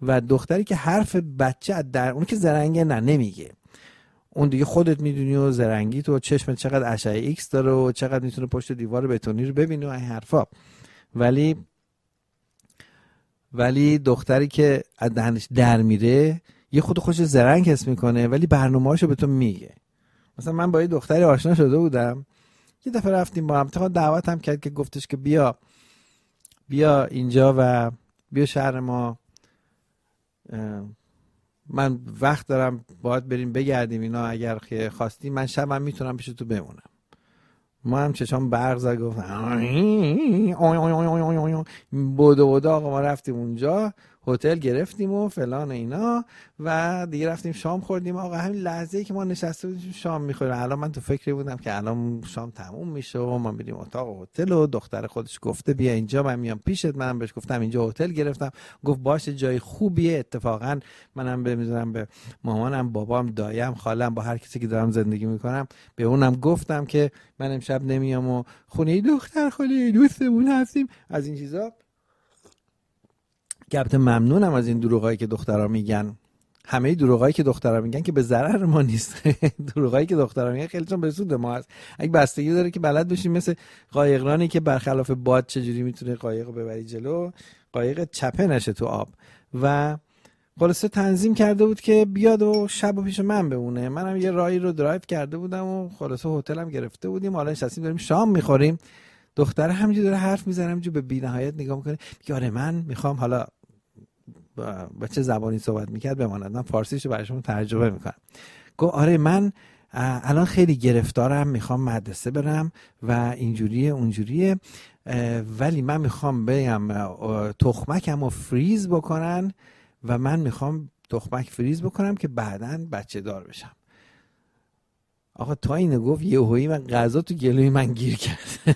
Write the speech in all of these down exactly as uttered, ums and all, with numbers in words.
و دختری که حرف بچه در اون که زرنگه نه نمیگه، اون دیگه خودت میدونی و زرنگی تو چشمت چقدر اشعه ایکس داره و چقدر میتونه پشت دیوار بتونی رو ببینه و این حرفا. ولی ولی دختری که از دهنش در میره یه خود خوش زرنگ حس میکنه ولی برنامه‌اشو به تو میگه. مثلا من با یه دختری آشنا شده بودم، یه دفعه رفتیم با هم، تا دعوت هم کرد که گفتش که بیا بیا اینجا و بیا شهر ما، من وقت دارم باید بریم بگردیم اینا، اگر که خواستی من شبم میتونم پیش تو بمونم. ما هم چشام برق زد گفتم بودو بودو آقا ما رفتیم اونجا، هتل گرفتیم و فلان اینا و دیگه رفتیم شام خوردیم. آقا همین لحظه‌ای که ما نشسته بودیم شام می‌خوریم، الان من تو فکری بودم که الان شام تموم میشه و ما میریم اتاق هتل و دختر خودش گفته بیا اینجا من میام پیشت. منم بهش گفتم اینجا هتل گرفتم، گفت باشه جای خوبیه. اتفاقا منم می‌ذارم به مامانم، بابام، دایم، خالم، با هر کسی که دارم زندگی میکنم به اونم گفتم که من امشب نمیام و خونه دختر خاله دوستمون هستیم، از این چیزا. البته ممنونم از این دروغایی که دخترها میگن، همه دروغایی که دخترها میگن که به ضرر ما نیست. دروغایی که دخترها میگن خیلی چون به سود ما هست. اگه بستگی داره که بلد باشیم مثل قایقرانی که برخلاف باد چجوری میتونه قایقو ببری جلو، قایق چپه نشه تو آب. و خلاصه تنظیم کرده بود که بیاد و شب و پیش من بمونه. منم یه راهی رو درایو کرده بودم و خلاصه هتلم گرفته بودیم، حالا نشستیم داریم شام میخوریم. دختر همینجوری داره حرف میزنه، همینجوری به بی‌نهایت نگاه میکنه، میگه آره من میخوام، حالا با چه زبانی صحبت میکرد بماند، من فارسیشو برای شما ترجمه میکنم. گفت آره من الان خیلی گرفتارم، میخوام مدرسه برم و اینجوریه اونجوریه، ولی من میخوام بگم تخمکمو فریز بکنن و من میخوام تخمک فریز بکنم که بعداً بچه دار بشم. آقا تا اینو گفت یهویی من غذا تو گلوی من گیر کرد.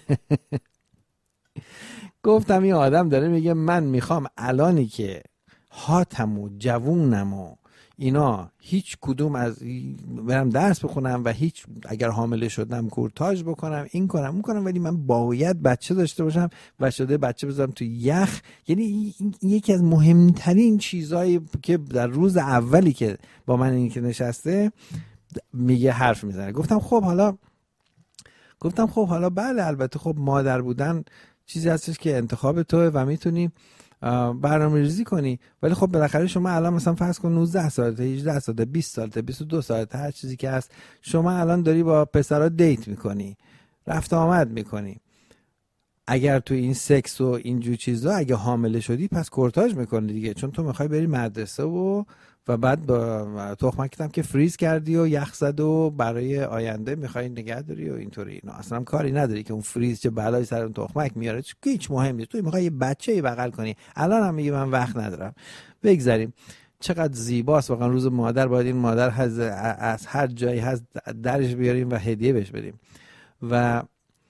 گفتم این آدم داره میگه من میخوام الانی که هاتم و جوونم و اینا هیچ کدوم از برم درس بخونم و هیچ اگر حامله شدم کورتاژ بکنم، این کنم اون کنم، ولی من باید بچه داشته باشم و شده بچه بذارم تو یخ. یعنی این یکی از مهمترین چیزایی که در روز اولی که با من این که نشسته میگه حرف میزنه. گفتم خب حالا گفتم خب حالا بله البته خب مادر بودن چیزی هستش که انتخاب توه و میتونی برنامه ریزی کنی، ولی خب بالاخره شما الان مثلا فرض کن نوزده سالته، هجده سالته، بیست سالته، بیست و دو سالته، هر چیزی که هست، شما الان داری با پسرا دیت میکنی، رفت آمد میکنی. اگر تو این سکس و اینجور چیزا اگه حامله شدی پس کورتاژ میکنی دیگه، چون تو میخوای بری مدرسه و و بعد با تخمکت هم که فریز کردی و یخ زد و برای آینده میخوای نگه داری و اینطوری اینا، اصلا کاری نداری که اون فریز چه بلایی سر اون تخمک میاره، هیچ مهم نیست. تو میخوای یه بچه‌ای بغل کنی. الان هم میگه من وقت ندارم. بگذاریم. چقدر زیباست واقعا روز مادر، باید این مادر هز از هر جایی هست درش بیاریم و هدیه بهش بدیم. و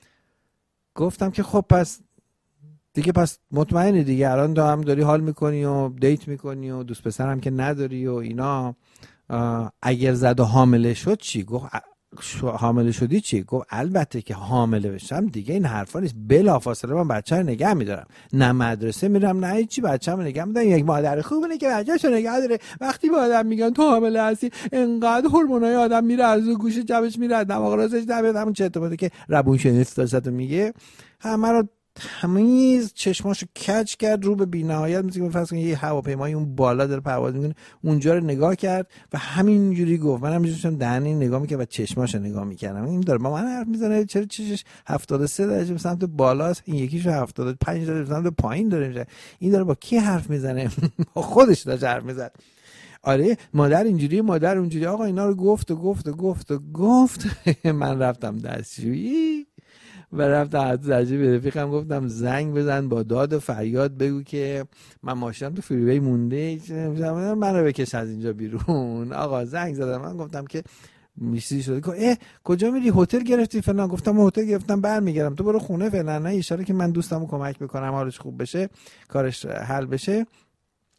گفتم که خب پس دیگه پس مطمئنی دیگه الان تو هم داری حال میکنی و دیت میکنی و دوست پسر هم که نداری و اینا، اگر زد و حامله شد چی؟ گفت حامله شدی چی؟ گفت البته که حامله بشم دیگه این حرفا نیست، بلافاصله من بچه رو نگه میدارم، نه مدرسه میرم نه هیچی، بچه رو نگه میدارم. یک مادر خوبه که بچه‌ش رو نگه داره. وقتی با آدم میگن تو حامله هستی انقدر هورمونای آدم میره از گوش جبش میره، دماغ راستش در میاد، همون چه اتفاقی که روانشناس داشت میگه همه رو تمیز چشماشو کج کرد رو به بی‌نهایت، مثل که فرض کن یه هواپیمای اون بالا داره پرواز میکنه اونجا رو نگاه کرد و همینجوری گفت. منم میذاشتم دهنی نگاه میکرد و چشماشو نگاه میکردم. این داره با من حرف میزنه، چرا چشش هفتاد و سه درجه به سمت بالاست، این یکیشو هفتاد و پنج درجه به سمت پایین داره میشه. این داره با کی حرف میزنه؟ با خودش داشت حرف میزنه. آره مادر اینجوری، مادر اونجوری. آقا اینا رو گفت و گفت و گفت و گفت. من رفتم دستشویی و رفتم از زجی به رفیقم گفتم زنگ بزن با داد و فریاد بگو که من ماشینم تو فریوی مونده، منو بکش از اینجا بیرون. آقا زنگ زدم، من گفتم که میشی شده که اه کجا میری؟ هتل گرفتی فلان. گفتم هتل گرفتم برمیگردم، تو برو خونه فعلا، نه اشاره که من دوستمو کمک بکنم حالش خوب بشه، کارش حل بشه.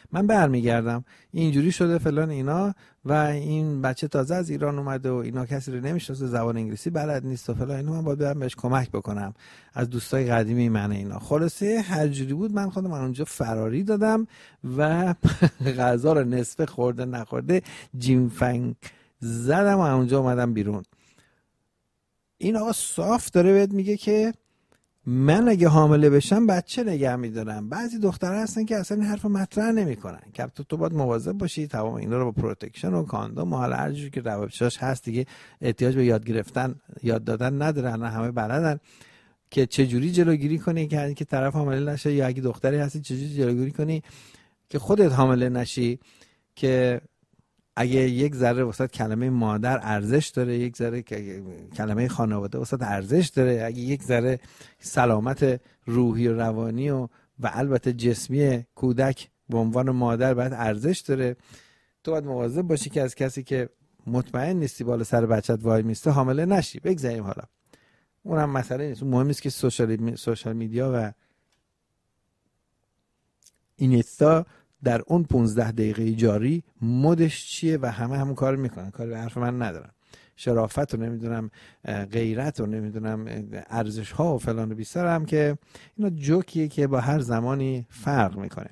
من برمیگردم اینجوری شده فلان اینا و این بچه تازه از ایران اومده و اینا کسی رو نمیشناسه، زبان انگلیسی بلد نیست و فلان اینا، من باید برم بهش کمک بکنم از دوستای قدیمی من اینا. خلاصه هر جوری بود من خودم من اونجا فراری دادم و غذا رو نصف خورده نخورده جیمفنگ زدم و اونجا اومدم بیرون. این آقا صاف داره بهت میگه که من اگه حامله بشم بچه نگه میدارم. بعضی دخترها هستن که اصلا این حرف مطرح نمیکنن که تو تو باید مواظب باشی تمام اینا رو با پروتکشن و کاندوم و حالا هر جوری که روابطش هست دیگه احتیاج به یاد گرفتن یاد دادن ندارن، همه بلدن که چه جوری جلوگیری کنی که که طرف حامله نشه، یا اگه دختری هستی چه جوری جلوگیری کنی که خودت حامله نشی، که اگه یک ذره واسه کلمه مادر ارزش داره، یک ذره کلمه خانواده واسه ارزش داره، اگه یک ذره سلامت روحی و روانی و و البته جسمی کودک به عنوان مادر باید ارزش داره، تو باید مواظب باشی که از کسی که مطمئن نیستی بالا سر بچت وای میسته حامله نشی. بگذاریم حالا اونم مسئله نیست، مهم نیست که سوشال سوشال میدیا و اینستا در اون پونزده دقیقه جاری مدش چیه و همه همون کار میکنن، کاری به حرف من ندارن. شرافت رو نمیدونم، غیرت رو نمیدونم، ارزش ها و فلان و بیسار هم که اینا جوکیه که با هر زمانی فرق میکنه.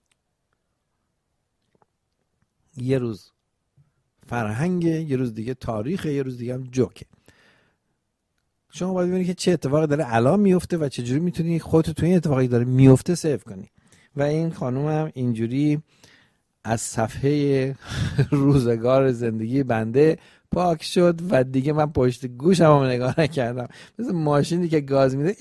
یه روز فرهنگ، یه روز دیگه تاریخ، یه روز دیگه هم جوکه. شما باید ببینید که چه اتفاقی داره الان میفته و چجوری میتونی خودت تو این اتفاقی داره میفته سیو کنی. و این خانوم هم اینجوری از صفحه روزگار زندگی بنده پاک شد و دیگه من پشت گوشم هم نگاه نکردم، مثل ماشینی که گاز میده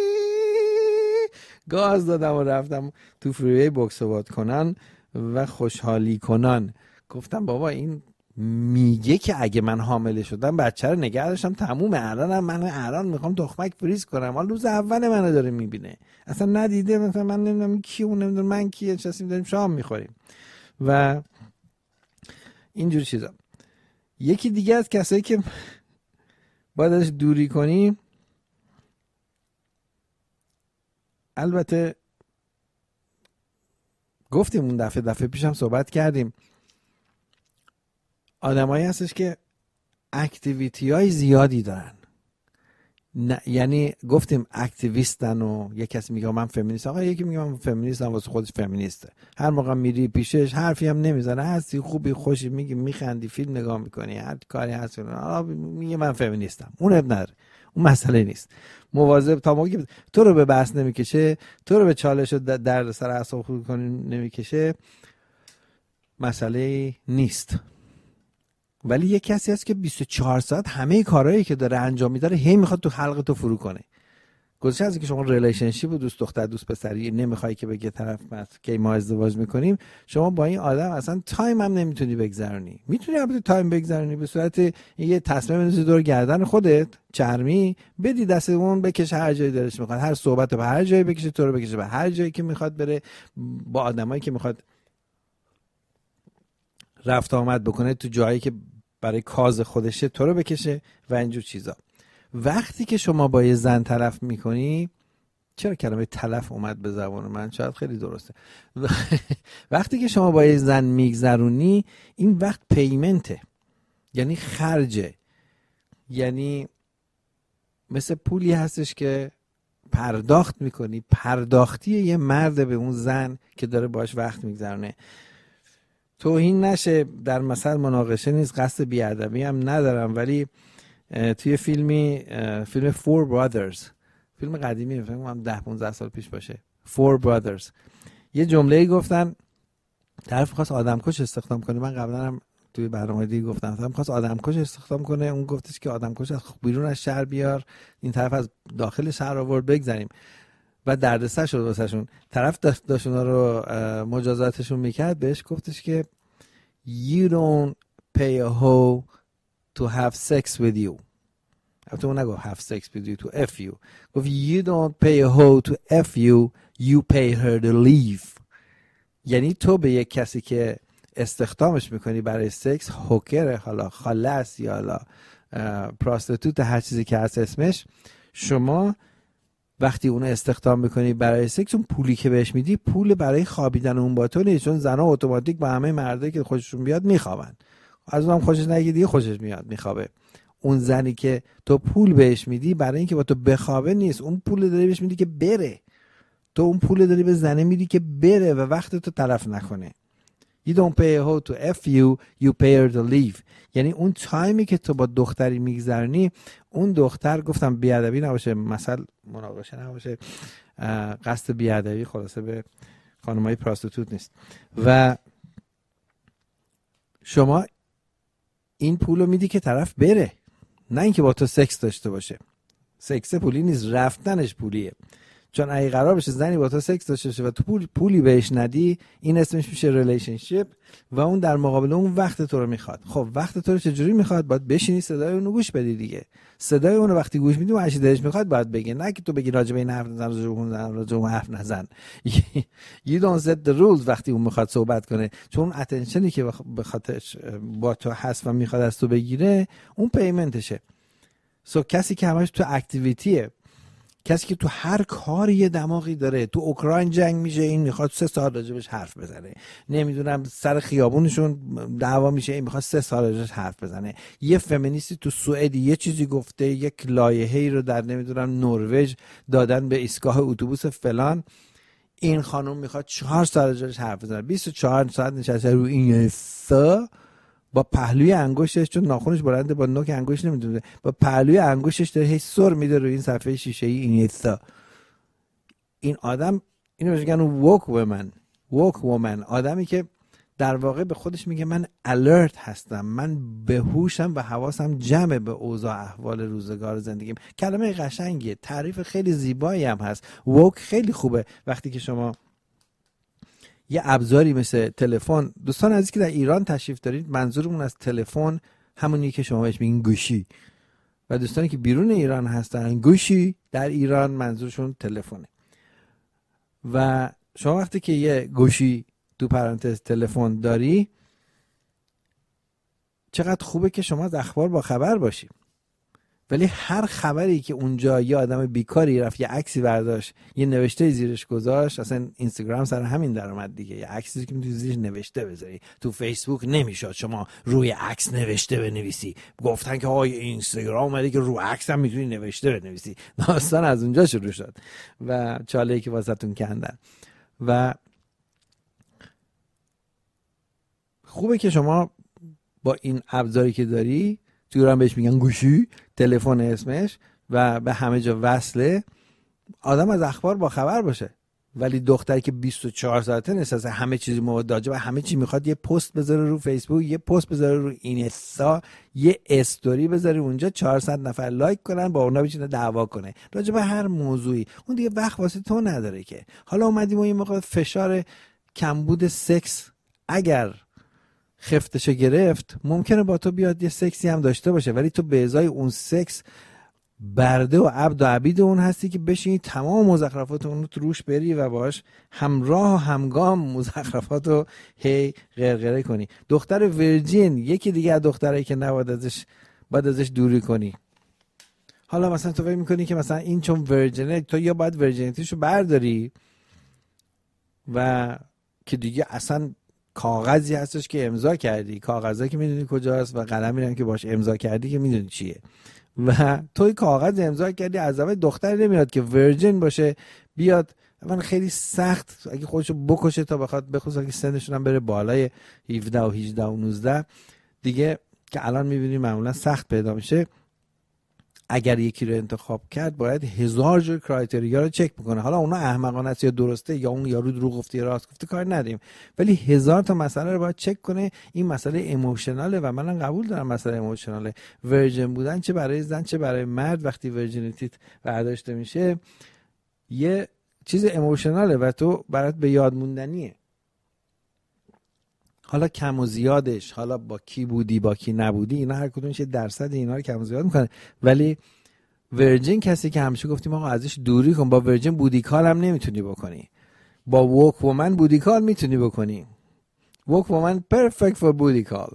گاز دادم و رفتم تو فریوی بوکس وات کنن و خوشحالی کنن. گفتم بابا این میگه که اگه من حامله شدم بچه رو نگه داشتم تمومه، الانم من الان میخوام تخمک فریز کنم، حالا روز اول منو داره میبینه اصلا ندیده، مثلا من نمیدونم کی اون نمیدونم من کیه، نشستیم داریم شام میخوریم و اینجور چیزا. یکی دیگه از کسایی که باید ازش دوری کنی، البته گفتیم اون دفعه دفعه پیشم صحبت کردیم، آدمایی هستش که اکتیویتی های زیادی دارن، نه یعنی گفتیم اکتیویستن و یک کسی میگه من فمینیست، آقا یکی میگه من فمینیستم واسه خودش فمینیسته، هر موقع میری پیشش حرفی هم نمیزنه، هستی خوبی خوشی میگی میخندی فیلم نگاه میکنی هر کاری هست میگه من فمینیستم، اون اب نداره، اون مسئله نیست. مواظب تا موقعی تو رو به بحث نمیکشه، تو رو به چالش درد سر اعصاب خورد کنی نمیکشه، مسئله نیست. ولی یه کسی هست که بیست و چهار ساعت همه کارهایی که داره انجام میده هی میخواد تو حلق تو فرو کنه. گذشته از اینکه شما ریلیشنشیپ و دوست دختر دوست پسری نمیخوای که بگه طرف که ما ازدواج میکنیم، شما با این آدم اصلا تایم هم نمیتونی بگذرونی. میتونی البته تایم بگذرونی به صورت یه تصمیم بندازی دور گردن خودت چرمی بدی دست اون بکشه هر جایی دلش میخواد، هر صحبت به هر جایی بکشه، تو رو بکشه به هر جایی که میخواد بره، با آدمایی که میخواد رفت آمد بکنه تو جایی که برای کاز خودشه تو رو بکشه و اینجور چیزا. وقتی که شما با یه زن تلف میکنی، چرا کلمه تلف اومد به زبان من؟ شاید خیلی درسته. وقتی که شما با یه زن میگذرونی، این وقت پیمنته، یعنی خرجه، یعنی مثل پولی هستش که پرداخت میکنی، پرداختی یه مرد به اون زن که داره باش وقت میگذرونه. توهین نشه، در مثل مناقشه نیست، قصد بیادبی هم ندارم، ولی توی فیلمی فیلم فور برادرز، فیلم قدیمی فکر کنم ده پانزده سال پیش باشه، فور برادرز، یه جمله‌ای گفتن طرف خواست آدمکش استخدام کنه، من قبلا هم توی برنامه دیگه گفتم طرف خواست آدمکش استخدام کنه، اون گفتش که آدمکش از بیرون از شهر بیار، این طرف از داخل شهر آورد، بگذاریم و دردسر شد واسهشون. طرف داشت داشت اونا رو مجازاتشون میکرد، بهش گفتش که you don't pay a hoe to have sex with you. البته اون نگو have sex with you to F you، گفت you don't pay a hoe to F you, you pay her to leave. یعنی تو به یک کسی که استخدامش میکنی برای سکس، هوکر، حالا خالص یا حالا پراستیتوت، هر چیزی که هست اسمش، شما وقتی اون استخدام میکنی برای سکس، اون پولی که بهش میدی پول برای خوابیدن اون با تو نیست، چون زنا اتوماتیک با همه مردایی که خوششون بیاد میخوابن، از اونم خوشش نگیری دیگه خوشش میاد میخوابه. اون زنی که تو پول بهش میدی برای اینکه با تو بخوابه نیست، اون پول داری بهش میدی که بره. تو اون پول داری به زنه میدی که بره و وقت تو تلف نکنه. You don't pay her to F you, you pay her to leave. یعنی اون تایمی که تو با دختری میگذرونی، اون دختر، گفتم بیادبی نباشه، مثلا مناقشه نباشه، قصد بیادبی خلاصه به خانمای پراستیتوت نیست، و شما این پولو میدی که طرف بره، نه اینکه با تو سکس داشته باشه. سکس پولی نیست، رفتنش پولیه. چون اگه قرار بشه زنی با تو سکس داشته باشه و تو پول پولی بهش ندی، این اسمش میشه ریلیشنشیپ و اون در مقابل اون وقت تو رو میخواد. خب وقت تو رو چجوری میخواد؟ باید بشینی صدای اون رو گوش بدی دیگه. صدای اون رو وقتی گوش میدی و هر چی دلش میخواد باید بگه، نه که تو بگی راجع به این حرف نزن، راجع به اون نزن، راجع به اون حرف نزن. You don't set the rules وقتی اون میخواد صحبت کنه، چون اتنشنی که به خاطر با تو هست و میخواد از تو بگیره، اون پیمنتشه. سو so, کسی که همش تو اکتیویتیه، کسی که تو هر کاری یه دماغی داره، تو اوکراین جنگ میشه، این میخواد سه سال راجبش حرف بزنه، نمیدونم سر خیابونشون دعوا میشه، این میخواد سه سال راجبش حرف بزنه. یه فمینیستی تو سوئد یه چیزی گفته، یک لایحه‌ای رو در نمیدونم نروژ دادن به ایستگاه اتوبوس فلان، این خانم میخواد چهار سال راجبش حرف بزنه، بیست و چهار ساعت نشسته رو این سا با پهلوی انگشتش، چون ناخنش بلنده با نوک انگشت نمیدونه، با پهلوی انگشتش داره هی سر میده رو این صفحه شیشه‌ای اینستا. این آدم، اینو بهش میگن ووک وومن، ووک وومن، آدمی که در واقع به خودش میگه من الرت هستم، من به هوشم و حواسم جمع به اوضاع احوال روزگار زندگیم. کلمه قشنگیه، تعریف خیلی زیبایی هم هست. ووک خیلی خوبه وقتی که شما یه ابزاری مثل تلفن، دوستان عزیزی که در ایران تشریف دارید، منظورمون از تلفن همونیه که شما بهش میگین گوشی، و دوستانی که بیرون ایران هستن، گوشی در ایران منظورشون تلفنه. و شما وقتی که یه گوشی تو پرانتز تلفن داری، چقدر خوبه که شما از اخبار با خبر باشی، ولی هر خبری که اونجا یه آدم بیکاری رفت یه عکسی برداشت، یه نوشته زیرش گذاشت، اصلا اینستاگرام سر همین در اومد دیگه، یه عکسی که میتونی زیرش نوشته بذاری. تو فیسبوک نمیشد شما روی عکس نوشته بنویسی، گفتن که آقای اینستاگرام اومده که رو عکس هم میتونی نوشته بنویسی. داستان از اونجا شروع شد و چاله‌ای که واسهتون کندن. و خوبه که شما با این ابزاری که داری، تو ایران بهش میگن گوشی، تلفن اسمش، و به همه جا وصله، آدم از اخبار با خبر باشه. ولی دختری که بیست و چهار ساعته نشسته همه چیزی محتاجه و همه چی میخواد، یه پست بذاره رو فیسبوک، یه پست بذاره رو اینستا، یه استوری بذاره اونجا، چهارصد نفر لایک کنن، با اونا بچینه دعوا کنه راجع به هر موضوعی، اون دیگه وقت واسه تو نداره که. حالا اومدیم و این موقع فشار کمبود سکس اگر خفتشو گرفت، ممکنه با تو بیاد یه سکسی هم داشته باشه، ولی تو به ازای اون سکس برده و عبد و عبید اون هستی که بشینی تمام مزخرفات اون رو تو روش بری و باش همراه و همگام مزخرفات رو هی غرغره کنی. دختر ورجین یکی دیگه از دخترایی که نباید ازش باید ازش دوری کنی. حالا مثلا تو فکر میکنی که مثلا این چون ورجینه، تو یا باید ورجینیتیشو برداری و که دیگه اصلا کاغذی هستش که امضا کردی، کاغذی که میدونی کجاست و قلمی هم که باش امضا کردی که میدونی چیه، و توی کاغذ امضا کردی، از اول دختر نمیاد که ورجین باشه بیاد. من خیلی سخت اگه خودشو بکشه تا بخواد، بخصوصا که سنشون هم بره بالای هفده و هجده و نوزده دیگه، که الان میبینی معمولا سخت پیدا میشه. اگر یکی رو انتخاب کرد باید هزار جور کرایتریا رو چک بکنه. حالا اونا احمقانه است یا درسته، یا اون یارو دروغ گفته یا راست گفته، کار نداریم، ولی هزار تا مسئله رو باید چک کنه. این مسئله ایموشناله و منم قبول دارم مسئله ایموشناله. ورجن بودن چه برای زن چه برای مرد، وقتی ورجینیتیت برداشته میشه یه چیز ایموشناله و تو برات به یاد موندنیه. حالا کم و زیادش، حالا با کی بودی با کی نبودی، اینا هر کدومش یه درصد اینا رو کم و زیاد میکنه. ولی ورجین کسی که همیشه گفتیم آقا ازش دوری کن، با ورجین بودی کال هم نمیتونی بکنی، با ووک وومن بودی کال میتونی بکنی. ووک وومن پرفکت فور بودی کال،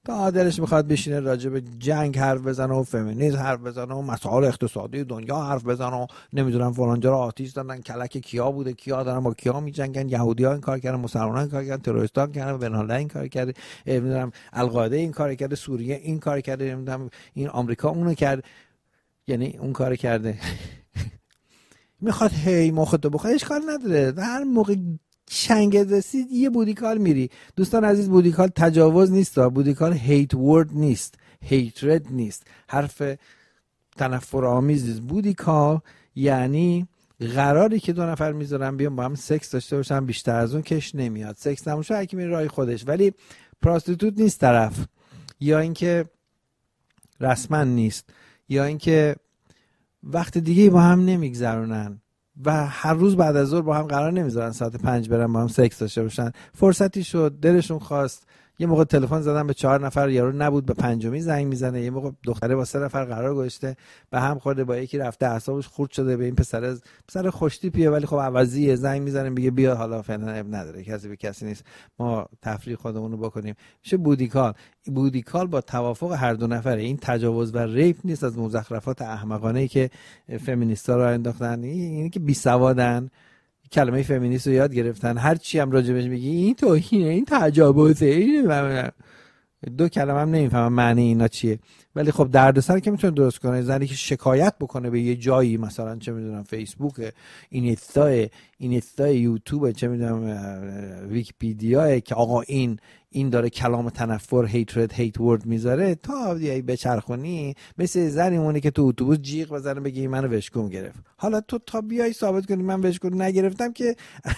تا دلش میخواد بشینه راجع به جنگ حرف بزنه و فمینیسم حرف بزنه و مسائل اقتصادی دنیا حرف بزنه و نمیدونم فلانجا رو آتیش دادن، کلک کیا بوده، کیا دارن با کیا میجنگن، یهودی‌ها این کار کردن، مسلمان‌ها این کار کردن، تروریست‌ها کردن، بن‌الله این کار کرده، نمیدونم القاعده این کار کرده، سوریه این کار کرده، نمیدونم این آمریکا اونو کرد، یعنی اون کار کرده. میخواد هی مخاطب بخواد، اشکال نداره. هر موقع چنگ رسید یه بودیکال میری. دوستان عزیز، بودیکال تجاوز نیست، بودیکال هیت ورد نیست، هیترد نیست، حرف تنفر آمیز نیست. بودیکال یعنی قراری که دو نفر میذارن بیان با هم سکس داشته باشن، بیشتر از اون کش نمیاد. سکس نموشه هر کی میره راه خودش، ولی پراستیتوت نیست طرف، یا اینکه رسما نیست، یا اینکه وقت دیگه با هم نمیگذرونن و هر روز بعد از ظهر با هم قرار نمیذارن ساعت پنج برن با هم سکس داشته باشن. فرصتی شد دلشون خواست، یه موقع تلفن زدن به چهار نفر، یارو نبود، به پنجمی زنگ میزنه. یه موقع دختره با سه نفر قرار گذاشته، به هم خورده، با یکی رفته اعصابش خورد شده به این پسر، پسر خوشتیپیه ولی خب عوضیه، زنگ میزنه میگه بیا حالا فعلا اب نداره، کسی به کسی نیست، ما تفریح خودمون رو بکنیم. میشه بودیکال. بودیکال با توافق هر دو نفره. این تجاوز و ریپ نیست از مزخرفات احمقانه‌ای که فمینیست‌ها را انداختن. اینی که بی سوادن، کلمه فمینیست رو یاد گرفتن، هر چی هم راجبش میگی این توهینه، این تجاوزه، این دو کلمه هم نمیفهمم معنی اینا چیه. ولی خب دردسر که میتونه درست کنه. زنی که شکایت بکنه به یه جایی، مثلا چه میدونم فیسبوک، اینستا، اینستا یوتیوب، چه میدونم ویکی‌پدیا، که آقا این این داره کلام تنفر، هیترد، هیت ورد میذاره، تا بیای بچرخونی مثل زنی مونه که تو اتوبوس جیغ بزنه بگی منو وشکوم گرفت. حالا تو تا بیای ثابت کنی من وشکوم نگرفتم که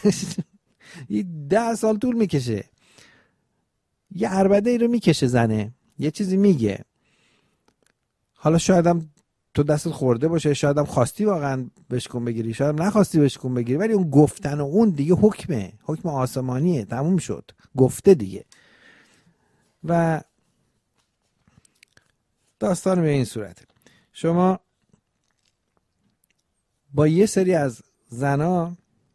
ده سال طول میکشه. یه عربده ای رو میکشه زنه، یه چیزی میگه، حالا شاید هم تو دستت خورده باشه، شاید هم خواستی واقعا بشکن بگیری، شاید هم نخواستی بشکن بگیری، ولی اون گفتن و اون دیگه حکمه، حکم آسمانیه، تموم شد، گفته دیگه. و داستان به این صورته. شما با یه سری از زنا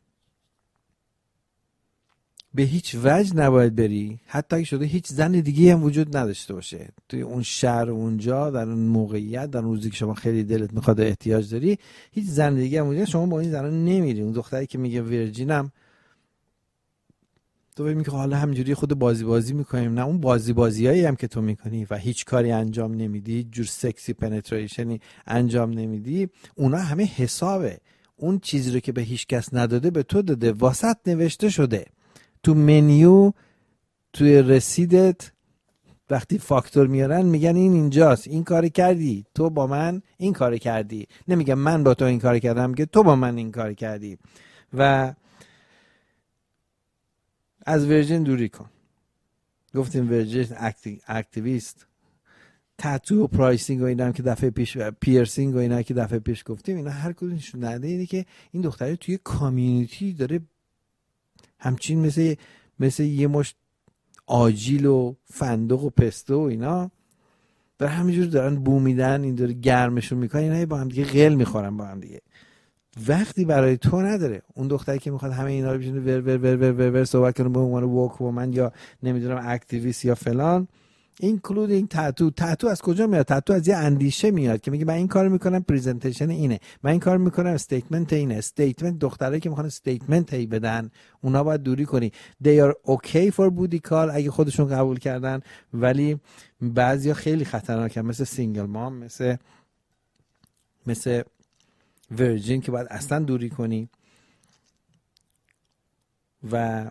به هیچ وجه نباید بری، حتی اگه شده هیچ زن دیگه هم وجود نداشته باشه توی اون شهر، اونجا، در اون موقعیت، در روزی که شما خیلی دلت میخواد احتیاج داری، هیچ زن دیگه هم وجود، شما با این زنا نمیری. اون دختری که میگه ویرجینم، تو میگی حالا همینجوری خود بازی بازی میکنیم. نه، اون بازی بازیایی هم که تو میکنی و هیچ کاری انجام نمیدی، هیچ جور سکسی پنتریشنی انجام نمیدی، اونا همه حسابه. اون چیزی رو که به هیچ کس نداده به تو داده، واسط نوشته شده تو منیو، توی رسیدت. وقتی فاکتور میارن میگن این اینجاست، این کار کردی، تو با من این کار کردی. نمیگن من با تو این کار کردم، میگه تو با من این کار کردی. و از ورجین دوری کن. گفتیم ورجین اکتی، اکتیویست، تاتو و پرایسینگ و اینا هم که دفعه پیش، پیرسینگ و اینا که دفعه پیش گفتیم، اینا هر کدومشون نده اینه که این دختره توی کامیونیتی داره همچین مثل مثل یه مشت آجیل و فندق و پستو و اینا داره همینجور دارن بو میدن، این داره گرمشون میکنه، اینا با هم دیگه غل میخورن با هم دیگه. وقتی برای تو نداره. اون دختری که میخواد همه اینا رو بشینه ور ور ور ور ور, ور صحبت کنه به عنوان ووک وومن یا نمیدونم اکتیویست یا فلان، اینکلودینگ تاتو. تاتو از کجا میاد؟ تاتو از یه اندیشه میاد که میگه من این کارو میکنم، پرزنتیشن اینه، من این کارو میکنم، استیتمنت اینه. استیتمنت، دخترایی که میخوان استیتمنت هی بدن، اونا باید دوری کنی. they are okay for booty call اگه خودشون قبول کردن، ولی بعضیا خیلی خطرناکن، مثل سینگل مام، مثل مثل ورجین که باید اصلا دوری کنی. و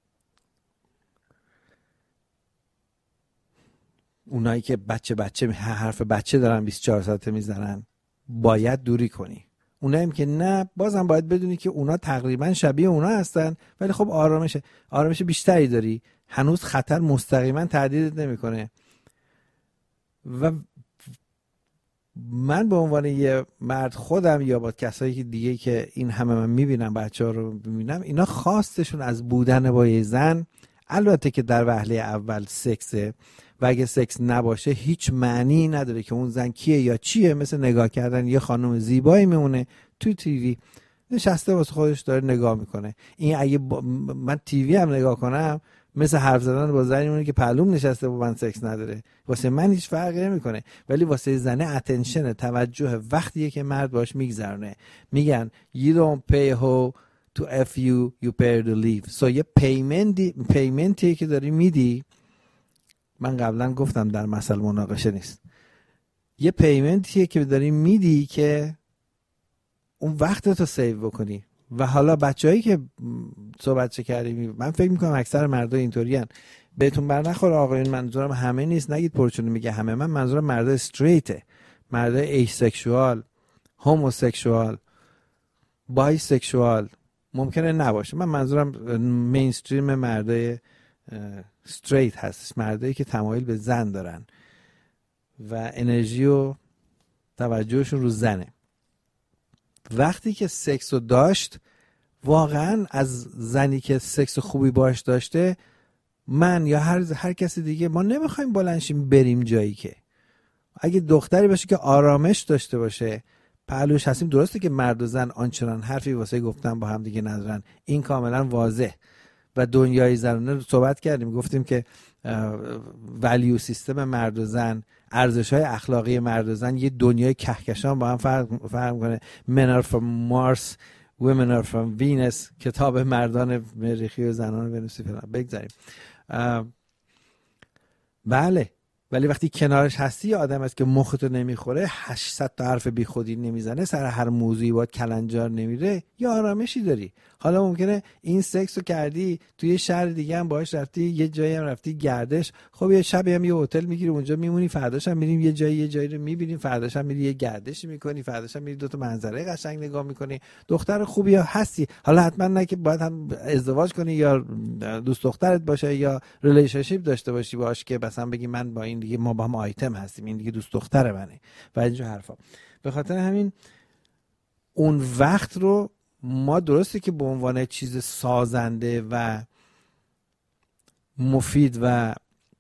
اونایی که بچه بچه حرف بچه دارن بیست و چهار ساعته میزنن، باید دوری کنی. اونایی که نه، بازم باید بدونی که اونا تقریبا شبیه اونا هستن، ولی خب آرامش آرامش بیشتری داری، هنوز خطر مستقیما تهدیدت نمیکنه. و من به عنوان یه مرد خودم یا با کسایی که دیگه که این همه من میبینم، بچه‌ها رو میبینم، اینا خواستشون از بودن با یه زن، البته که در وهله اول سکسه و اگه سکس نباشه هیچ معنی نداره که اون زن کیه یا چیه. مثل نگاه کردن یه خانم زیبایی میمونه تو تیوی، نشسته واسه خودش داره نگاه میکنه. این اگه با من تیوی هم نگاه کنم، مثل حرف زدن با زنی اونه که پهلوم نشسته با من سکس نداره. واسه من هیچ فرقی نمیکنه، ولی واسه زنه اتنشن، توجه، وقتیه که مرد باش میگذرونه. میگن you don't pay hoe to f you you pay to leave. so یه پیمنتی پیمنتی که داری میدی، من قبلا گفتم در مسئله مناقشه نیست، یه پیمنتیه که داری میدی که اون وقتتو سیو بکنی. و حالا بچه‌هایی که صحبت چه کردیم، من فکر میکنم اکثر مردا اینطورین. بهتون بر نخوره آقایون، منظورم همه نیست، نگید پرچونه میگه همه، من منظورم مردا استریته، مردا ایسکشوال، هوموسکشوال، بایسکشوال ممکنه نباشه. من منظورم مینستریم مردای استریت هستش، مردایی که تمایل به زن دارن و انرژی و توجهشون رو زنه. وقتی که سکس رو داشت، واقعا از زنی که سکس خوبی باش داشته، من یا هر هر کسی دیگه، ما نمیخوایم بلنشیم بریم جایی. که اگه دختری باشه که آرامش داشته باشه، پهلوش هستیم. درسته که مرد و زن آنچنان حرفی واسه گفتن با هم دیگه ندارن، این کاملا واضح. و دنیای زنانه رو صحبت کردیم، گفتیم که ولیو سیستم مرد و زن، ارزش‌های اخلاقی مرد و زن یه دنیای کهکشان با هم فرق فرق می‌کنه. Men are from Mars, women are from Venus. کتاب مردان مریخی و زنان ونوسی فلان بگذاریم. بله، ولی وقتی کنارش هستی، آدم است که مختو نمیخوره، هشتصد تا حرف بی خودی نمیزنه، سر هر موضوعی باید کلنجار نمیره، یا آرامشی داری. حالا ممکنه این سکس رو کردی توی شهر دیگه هم باهاش رفتی، یه جایی هم رفتی گردش، خب یه شبی هم یه هتل میگیری اونجا میمونی، فرداش هم میریم یه جایی یه جایی رو میبینیم، فرداش هم میری یه گردشی میکنی، فرداش هم میری دو تا منظره قشنگ نگاه میکنی، دختر خوبی هستی. حالا حتما نه که باید هم ازدواج کنی یا دوست دخترت باشه یا ریلیشنشیپ داشته باشی باهاش که مثلا بگی من با این دیگه ما با هم آیتم هستیم، این دیگه دوست دختر منه و اینجور حرفا. به خاطر همین اون وقت رو ما درسته که به عنوان چیز سازنده و مفید و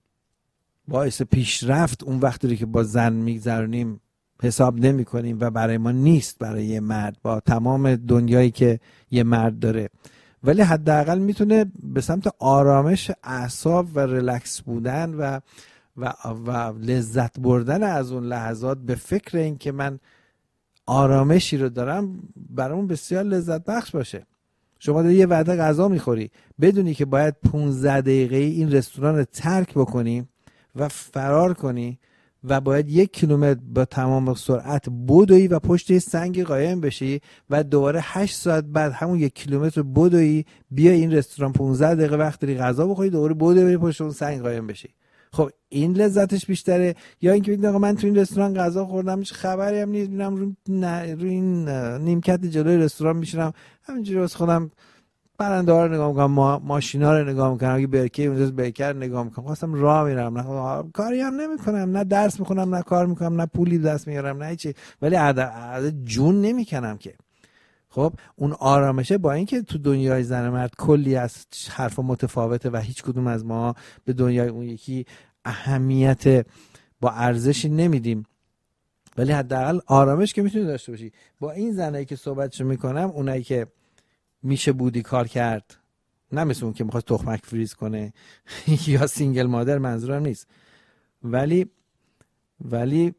باعث پیشرفت اون وقتی که با زن میگذرونیم حساب نمی کنیم و برای ما نیست، برای یه مرد با تمام دنیایی که یه مرد داره، ولی حداقل میتونه به سمت آرامش اعصاب و ریلکس بودن و و و لذت بردن از اون لحظات، به فکر این که من آرامشی رو دارم، برامون بسیار لذت بخش باشه. شما داری یه وعده غذا میخوری، بدونی که باید پانزده دقیقه این رستوران رو ترک بکنی و فرار کنی و باید یک کیلومتر با تمام سرعت بدوی و پشت سنگ قایم بشی و دوباره هشت ساعت بعد همون یک کیلومتر بدوی بیا این رستوران، پانزده دقیقه وقت داری غذا بخوری، دوباره بدوی بری پشت اون سنگ قایم بشی. خب این لذتش بیشتره یا اینکه بگید آقا من تو این رستوران غذا خوردم هیچ خبری هم نیست، میرم رو, رو این نیمکت جلوی رستوران میشینم همینجوری واسه خودم پرنده ها رو نگاه میکنم، ما ماشینا رو نگاه میکنم، اگه برکه اونجاست برکه رو نگاه میکنم، خواستم راه میرم، نه کاری هم نمیکنم، نه درس میخونم، نه کار میکنم، نه پولی دست میارم، نه هیچی، ولی عدد جون نمیکنم که. خب اون آرامشه، با اینکه تو دنیای زن مرد کلی از حرف متفاوته و هیچ کدوم از ما به دنیای اون یکی اهمیت با ارزشی نمیدیم، ولی حداقل آرامش که میتونی داشته باشی. با این زنایی که صحبتشو میکنم، اونایی که میشه بودی کار کرد، نه مثل اون که میخواد تخمک فریز کنه یا سینگل مادر، منظورم نیست، ولی ولی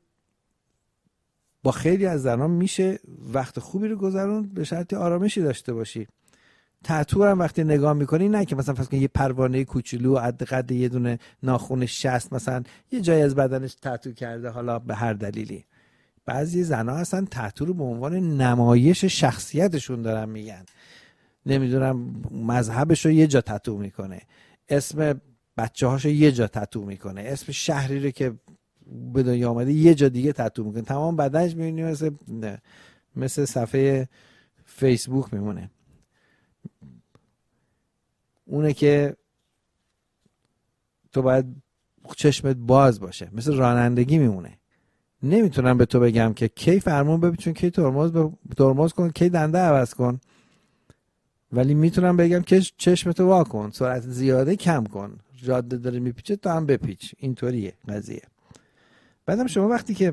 با خیلی از زنان میشه وقت خوبی رو گذرون به شرطی آرامشی داشته باشی. تتو هم وقتی نگاه میکنی، نه که مثلا فرض کن یه پروانه کوچولو قد قد یه دونه ناخن شست مثلا یه جای از بدنش تتو کرده، حالا به هر دلیلی. بعضی زنها هستن تتو رو به عنوان نمایش شخصیتشون دارن میگن، نمیدونم مذهبش رو یه جا تتو میکنه، اسم بچه هاشو یه جا تتو میکنه، اسم شهری رو که به دنیا آمده یه جا دیگه تتو میکنه، تمام بدنش میبینی مثل مثل صفحه فیسبوک میمونه. اونه که تو باید چشمت باز باشه، مثل رانندگی میمونه. نمیتونم به تو بگم که کی فرمون بپیچون، کی ترمز ب... ترمز کن، کی دنده عوض کن، ولی میتونم بگم که چشمتو وا کن، سرعت زیاده کم کن، جاده داره میپیچه تو هم بپیچ. اینطوریه قضیه. بعدم شما وقتی که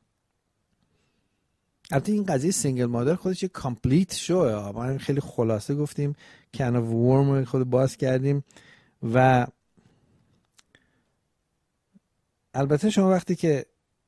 البته این قضیه سینگل مادر خودش یه کامپلیت شوه، ما خیلی خلاصه گفتیم، کن آف ورم خود باز کردیم و البته شما وقتی که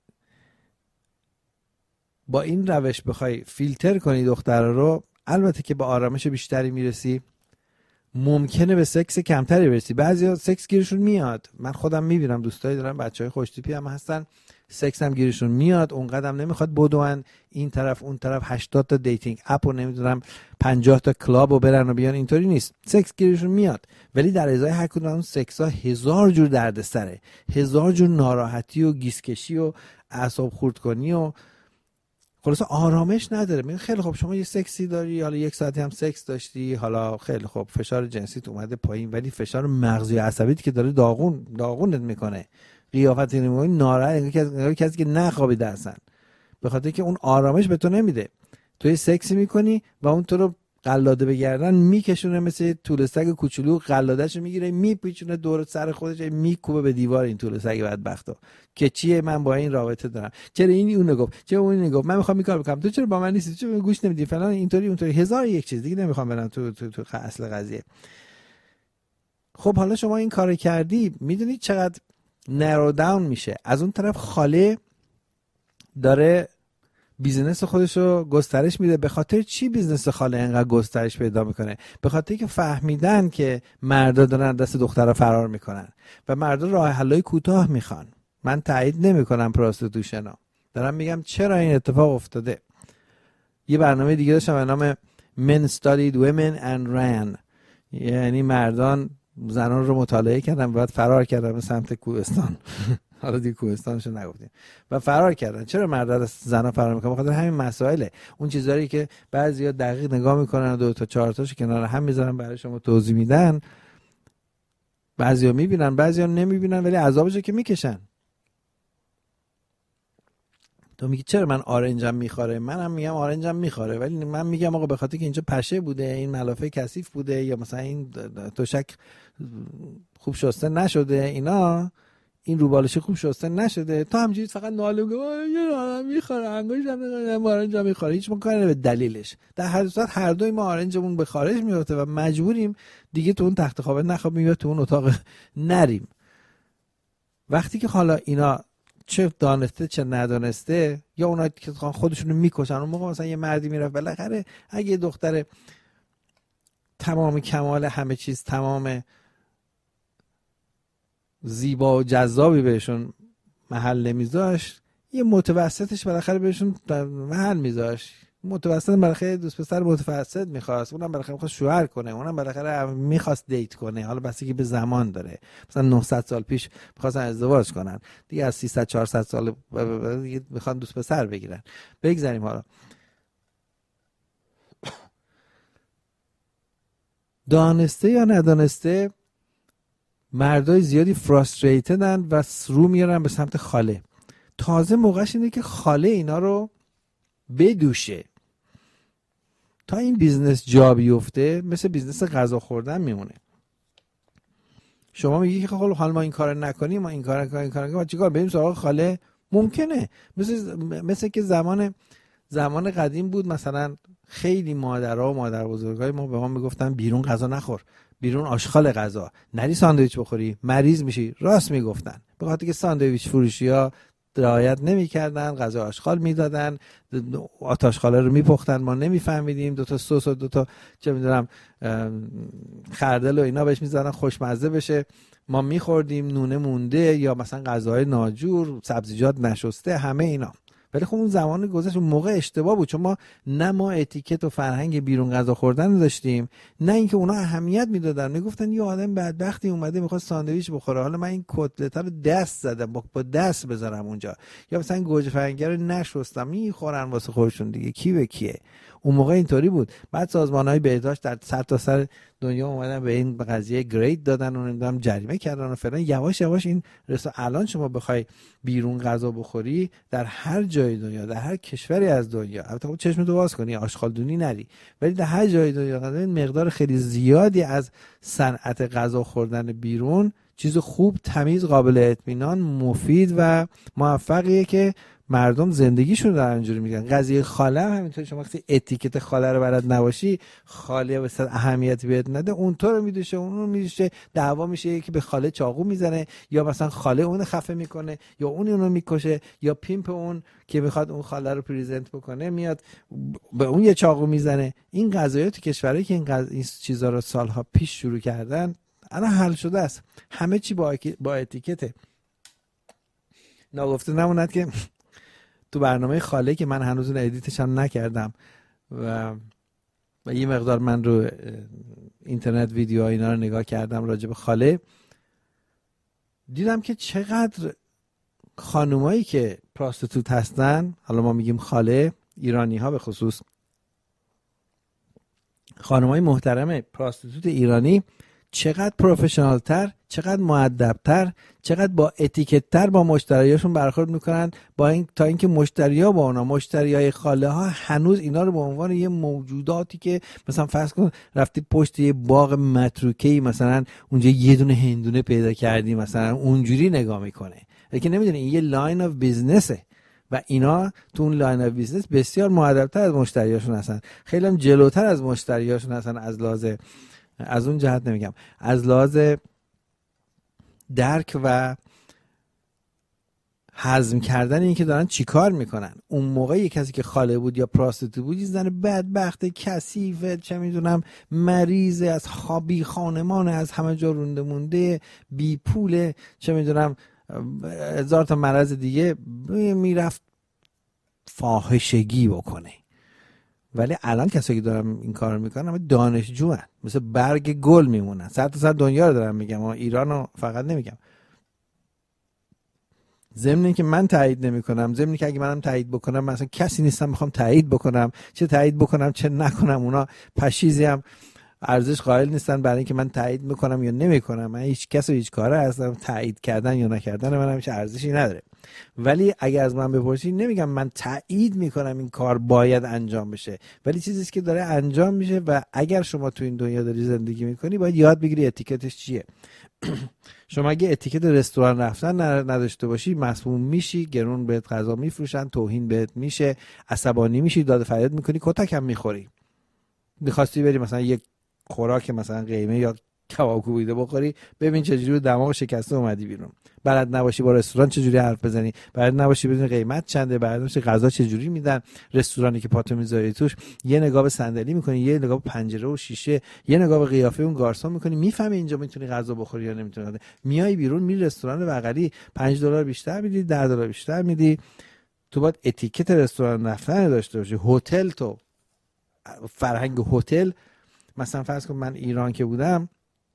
با این روش بخوای فیلتر کنی دختر رو، البته که با آرامش بیشتری میرسی، ممکنه به سکس کمتری برسی. بعضیا سکس گیرشون میاد، من خودم میبینم دوستایی دارم بچهای خوش تیپی هم هستن، سکس هم گیرشون میاد، اون قدم نمیخواد بدون این طرف اون طرف هشتاد تا دیتینگ اپ و نمیدونم پنجاه تا کلاب و برن و بیان. اینطوری نیست، سکس گیرشون میاد، ولی در ازای هر کدوم اون سکس ها هزار جور دردسره، هزار جور ناراحتی و گیسکشی و اعصاب خورد کنی و خلاصه آرامش نداره. میگه خیلی خوب شما یه سکسی داری، حالا یک ساعتی هم سکس داشتی، حالا خیلی خوب فشار جنسیت اومده پایین، ولی فشار مغزی و عصبیت که داره داغون داغونت میکنه، قیافت نمی‌کنی، ناراحت، کسی کسی که نخوابیده اصلا، به خاطر که اون آرامش به تو نمیده. تو یه سکسی میکنی و اون تو رو قلاده به گردن میکشونه، مثل طول سگ کوچولو قلادهشو میگیره میپیچونه دور سر خودش، میکوبه به دیوار این طول سگ بدبختو که چیه من با این رابطه دارم، چرا این اونو گفت، چرا اون اینو گفت، من میخوام این کارو بکنم، تو چرا با من نیستی، چرا گوش نمیدی فلان، اینطوری اونطوری، هزار یک چیز دیگه، نمیخوام برم تو تو تو اصل قضیه. خب حالا شما این کارو کردی، میدونی چقدر نرو داون میشه. از اون طرف خاله داره بیزنس خودشو گسترش میده. به خاطر چی بیزنس خاله اینقدر گسترش پیدا میکنه؟ به خاطر که فهمیدن که مردا دارن دست دخترها فرار میکنن و مردا راه حلای کوتاه میخوان. من تایید نمیکنم پراستیتوشنو، دارم میگم چرا این اتفاق افتاده. یه برنامه دیگه داشتم به نام Men Studied Women and Ran، یعنی مردان زنان رو مطالعه کردن و بعد فرار کردن به سمت کوهستان. حالا دیگه کوهستانشو نگفتیم، و فرار کردن. چرا مردا از زنا فرار میکنن؟ بخاطر همین مسائله، اون چیزایی که بعضیا دقیق نگاه میکنن و دو تا چهار تاشو کنار هم میذارن برای شما توضیح میدن، بعضیا میبینن بعضیا نمیبینن، ولی عذابشو که میکشن. تو میگی چرا من آرنجم میخوره؟ منم میگم آرنجم میخوره، ولی من میگم آقا به خاطر که اینجا پشه بوده، این ملافه کثیف بوده، یا مثلا این تشک خوب شسته نشده، اینا این روبالشی خوب شسته نشده، تو همجوری فقط ناله میگی یه آدم میخوره، انگشتم آرنجم میخوره، هیچ مکانی به دلیلش. در هر صورت هر دوی ما آرنجمون به خارج میفته و مجبوریم دیگه تو اون تخت خواب نخوابیم یا تو اون اتاق نریم. وقتی که حالا اینا چه دانسته چه ندانسته، یا اونا که خودشونو میکشن، اون موقع مثلا یه مردی میرفت بالاخره اگه دختر تمام کمال همه چیز، تمام زیبا و جذابی بهشون محل نمیذاشت، یه متوسطش بالاخره بهشون محل میذاشت. متوسط بالاخره دوست پسر متوسط میخواست، اونم بالاخره میخواست شوهر کنه، اونم بالاخره میخواست دیت کنه. حالا بستگی به زمان داره، مثلا نهصد سال پیش میخواستن ازدواج کنن، دیگه از سیصد چهارصد سال دیگه میخوان دوست پسر بگیرن. بگذاریم. حالا دانسته یا ندانسته مردای زیادی فراستریتدن و رو میارن به سمت خاله. تازه موقعش اینه که خاله اینا رو بدوشه. تا این بیزنس جا بیفته مثل بیزنس غذا خوردن میمونه. شما میگی که خب حالا ما این کار نکنیم، ما این کار نکنیم، این کار نکنیم، ما چیکار بریم سراغ خاله؟ ممکنه. مثل مثل که زمان زمان قدیم بود، مثلا خیلی مادرها و مادر بزرگای ما به ما میگفتن بیرون غذا نخور، بیرون آشغال غذا، نری ساندویچ بخوری مریض میشی. راست میگفتن، به خاطر که ساندویچ فروشی‌ها رعایت نمی‌کردن، غذا آشغال میدادن، آتشخاله رو میپختن، ما نمیفهمیدیم، دو تا سس و دو تا چه میدونم خردل و اینا بهش میذارن خوشمزه بشه، ما میخوردیم، نونه مونده یا مثلا غذاهای ناجور، سبزیجات نشسته، همه اینا. ولی خب اون زمان گذشت، اون موقع اشتباه بود، چون ما نه ما اتیکت و فرهنگ بیرون غذا خوردن داشتیم، نه اینکه اونا اهمیت میدادن. میگفتن یه آدم بدبختی اومده میخواد ساندویچ بخوره، حالا من این کتلت رو دست زدم با دست بذارم اونجا، یا مثلا گوجه فرنگی رو نشستم میخورن واسه خودشون دیگه، کی به کیه. اون موقع اینطوری بود. بعد سازمان‌های بهداشت در سر تا سر دنیا اومدن به این قضیه گرید دادن و نمیدونم جریمه کردن و فلان. یواش یواش این رسو الان شما بخوای بیرون غذا بخوری در هر جای دنیا، در هر کشوری از دنیا، البته خب چشمتو باز کنی آشغالدونی نری، ولی در هر جای دنیا این مقدار خیلی زیادی از صنعت غذا خوردن بیرون چیز خوب، تمیز، قابل اطمینان، مفید و موفقیه که مردم زندگیشون رو دارن اینجوری میگن. قضیه خاله هم همینطور، شما وقتی اتیکت خاله رو بلد نباشی، خاله واسه اهمیت بهت نده، اون تو رو میدوشه، اون رو میدوشه، دعوا میشه، یکی به خاله چاقو میزنه، یا مثلا خاله اون خفه میکنه، یا اون اونو میکشه، یا پیمپ اون که میخواد اون خاله رو پریزنت بکنه میاد به اون یه چاقو میزنه. این قضایا تو کشورایی که این, قض... این چیزا رو سالها پیش شروع کردن الان حل شده است. همه چی با با اتیکته. ناگفته نموند که تو برنامه خاله که من هنوز اون ادیتش هم نکردم و و یه مقدار من رو اینترنت ویدیوها اینا رو نگاه کردم راجع به خاله، دیدم که چقدر خانومایی که پراستیتوت هستن، حالا ما میگیم خاله، ایرانی ها به خصوص، خانومای محترم پراستیتوت ایرانی چقدر پروفشنال تر، چقدر مؤدب تر، چقدر با اتیکت تر با مشتریاشون برخورد میکنن، با این تا اینکه مشتریا با اونا، مشتریای خاله ها هنوز اینا رو به عنوان یه موجوداتی که مثلا فرض کن رفتی پشت یه باغ متروکه‌ای مثلا اونجا یه دونه هندونه پیدا کردی مثلا اونجوری نگاه میکنه، لیکن نمیدونه این یه لاین آف بیزنسه و اینا تو اون لاین آف بیزنس بسیار مؤدب‌تر از مشتریاشون هستن، خیلی هم جلوتر از مشتریاشون هستن، از لحاظ از اون جهت نمیگم، از لحاظ درک و هضم کردن این که دارن چیکار میکنن. اون موقع یک کسی که خاله بود یا پراستیتوت بود، زن بدبخت کثیف، چه میدونم مریض، از خوابی خانمان، از همه جا رونده مونده، بی پول، چه میدونم هزار تا مرض دیگه، میرفت فاحشگی بکنه. ولی الان کسایی که دارن این کارو میکنن همه دانشجو هستن، مثل برگ گل میمونن. صد تا صد دنیا رو دارم میگم، ایرانو فقط نمیگم. ضمن که من تایید نمیکنم، ضمن که اگه منم تایید بکنم مثلا کسی نیستم بخوام تایید بکنم، چه تایید بکنم چه نکنم، اونا پشیزی هم ارزش قائل نیستن برای اینکه من تایید میکنم یا نمیکنم. من هیچ کس و هیچ کاره هستم، تایید کردن یا نکردن من هیچ ارزشی نداره. ولی اگه از من بپرسی نمیگم من تایید میکنم این کار باید انجام بشه، ولی چیزی که داره انجام میشه و اگر شما تو این دنیا داری زندگی میکنی باید یاد بگیری اتیکتش چیه. شما اگه اتیکت رستوران رفتن نداشته باشی مسموم میشی، گرون بهت غذا میفروشن، توهین بهت میشه، عصبانی میشی، داد فریاد میکنی، کتک هم میخوری. میخواستی بری مثلا یک خوراک مثلا قیمه یا کباب کوبیده بخوری، ببین چجوری دماغ شکسته اومدی بیرون. بلد نباشی با رستوران چجوری حرف بزنی، بلد نباشی بدون قیمت چنده، بلد نباشی غذا چجوری میدن، رستورانی که پاتو میذاری توش، یه نگاه به صندلی میکنی، یه نگاه به پنجره و شیشه، یه نگاه به قیافه اون گارسون میکنی، میفهمی اینجا میتونی غذا بخوری یا نمیتونی. میای بیرون میری رستوران بغلی، پنج دلار بیشتر میدی، ده دلار بیشتر میدی. تو باید اتیکت رستوران رفتن داشته باشی. هتل، تو فرهنگ هتل، مثلا فرض کن من ایران که بودم،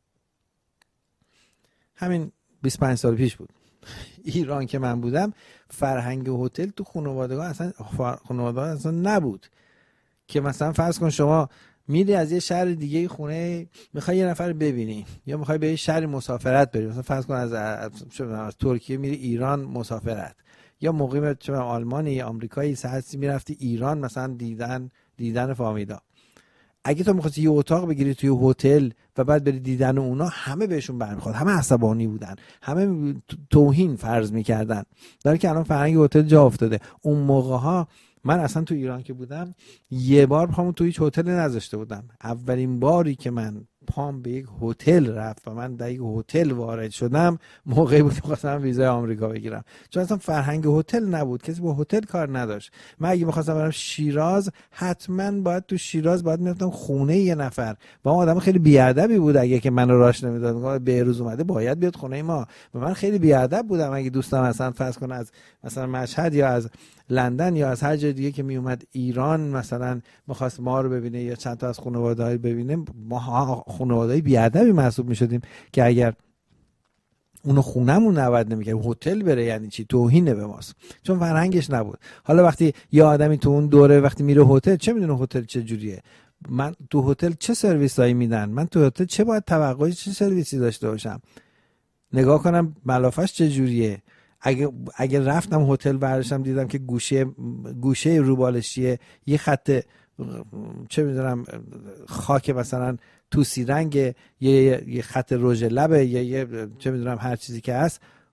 همین بیست و پنج سال پیش بود، ایران که من بودم فرهنگ هتل تو خانواده‌ها اصلا خانواده‌ها اصلا نبود که مثلا فرض کن شما میری از یه شهر دیگه خونه میخوای یه نفر ببینی یا میخوای به یه شهر مسافرت بری، مثلا فرض کن از از, از ترکیه میری ایران مسافرت، یا مقیم چه آلمانی یا آمریکایی هستی میرفتی ایران مثلا دیدن دیدن فامیلا. اگه تو می‌خواستی یه اتاق بگیری توی هتل و بعد بری دیدن اونا، همه بهشون برمیخورد، همه عصبانی بودن، همه توهین فرض میکردن. داره که الان فرهنگ هتل جا افتاده. اون موقع‌ها من اصلا تو ایران که بودم یه بار پامو تو هیچ هتل نذاشته بودم. اولین باری که من پام به یک هتل رفت و من در یک هتل وارد شدم موقعی بود که خواستم ویزای آمریکا بگیرم، چون اصلا فرهنگ هتل نبود، کسی با هتل کار نداشت. من اگه می‌خواستم برم شیراز، حتما باید تو شیراز باید میرفتم خونه یه نفر، با اون آدم خیلی بیادبی بود اگه که منو راش نمیداد، میگم بهروز اومده باید بیاد خونه ما، و من خیلی بیادب بودم اگه دوستم مثلا فرض کنه از مثلا مشهد یا از لندن یا از هر جای دیگه که می اومد ایران مثلا می‌خواست ما رو ببینه یا چند تا از خانواده‌ها رو ببینه، ما خانواده‌ای بیادبی محسوب می‌شدیم که اگر اونو خونمون نبود نمی‌کرد هتل بره یعنی چی، توهینه به ماست، چون فرهنگش نبود. حالا وقتی یه آدمی تو اون دوره وقتی میره هتل، چه میدونه هتل چه جوریه، من تو هتل چه سرویسایی میدن، من تو هتل چه باید توقعی چه سرویسی داشته باشم، نگاه کنم ملافش چه جوریه. اگه اگه رفتم هتل برداشتم دیدم که گوشه گوشه روبالشیه یه خط چه میدونم خاک مثلا توسی رنگ، یه یه خط رژ لبه، یه, یه چه میدونم هر چیزی که هست،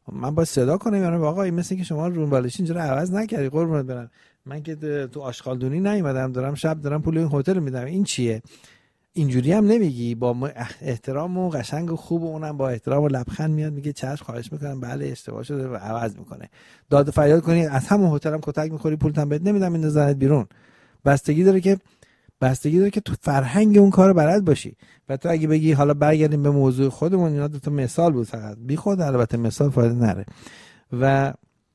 من با صدا کنم یعنی آقا این مثل که شما رون بالشی اینجا رو عوض نکردی قربونت برم، من که تو آشغالدونی نیومدم دارم شب دارم پول این هتل میدم، این چیه؟ اینجوری هم نمیگی، با احترام و قشنگ و خوب و اونم با احترام و لبخند میاد میگه چشم خواهش میکنم بله اشتباه شده و عوض میکنه. داد و فریاد کنی از همون هتلم کتک میخوری پولتم بهت نمیدم میندازنت بیرون. بستگی داره که بستگی داره که تو فرهنگ اون کارو بلد باشی. و تو اگه بگی حالا برگردیم به موضوع خودمون، اینا دو تا مثال بود فقط، بی خود البته مثال فایده نره. و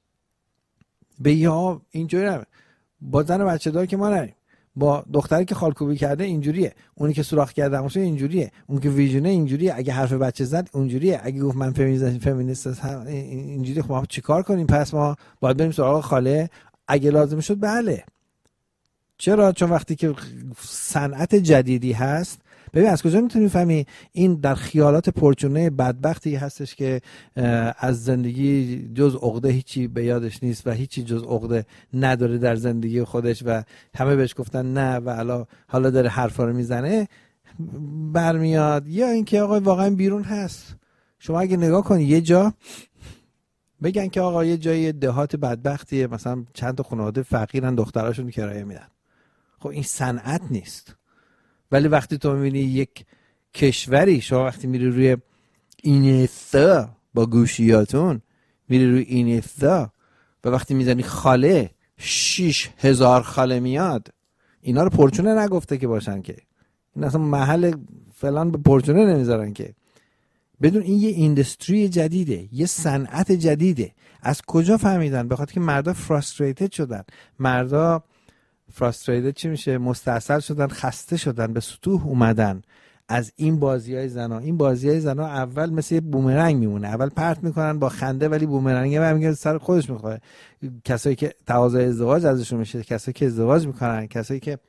به یا اینجوری با زن و بچه دار که ما نریم، با دختری که خالکوبی کرده اینجوریه، اونی که سوراخ کرده همون اینجوریه، اون که ویژنه اینجوریه، اگه حرف بچه زد اونجوریه، اگه گفت من فمینیست فمینیست اینجوری، خب ما چیکار کنیم؟ پس ما باید بریم سراغ خاله اگه لازم شد. بله چرا؟ چون وقتی که صنعت جدیدی هست، ببین از کجا میتونی فهمی این در خیالات پرچونه بدبختی هستش که از زندگی جز عقده هیچی به یادش نیست و هیچی جز عقده نداره در زندگی خودش و همه بهش گفتن نه و حالا حالا داره حرفا رو میزنه برمیاد. یا اینکه آقا واقعا بیرون هست. شما اگه نگاه کنی یه جا بگن که آقا یه جای دهات بدبختیه، مثلا چند تا خانواده فقیرن دختراشون کرایه میدن، خب این صنعت نیست. ولی وقتی تو میبینی یک کشوری، شما وقتی میری روی اینستا با گوشیاتون میری روی اینستا و وقتی میزنی خاله شیش هزار خاله میاد، اینا رو پرچونه نگفته که باشن که، این اصلا محل فلان به پرچونه نمیذارن که. بدون این یه ایندستری جدیده، یه صنعت جدیده. از کجا فهمیدن؟ به خاطر که مردا فراستریتد شدن. مردا فراستریتد چی میشه؟ مستعصل شدن، خسته شدن، به سطوح اومدن از این بازیای زنا. این بازیای زنا اول مثل یه بومرنگ میمونه، اول پرت میکنن با خنده ولی بومرنگه برمیگرده سر خودش میخوره. کسایی که تقاضای ازدواج ازشون میشه، کسایی که ازدواج میکنن، کسایی که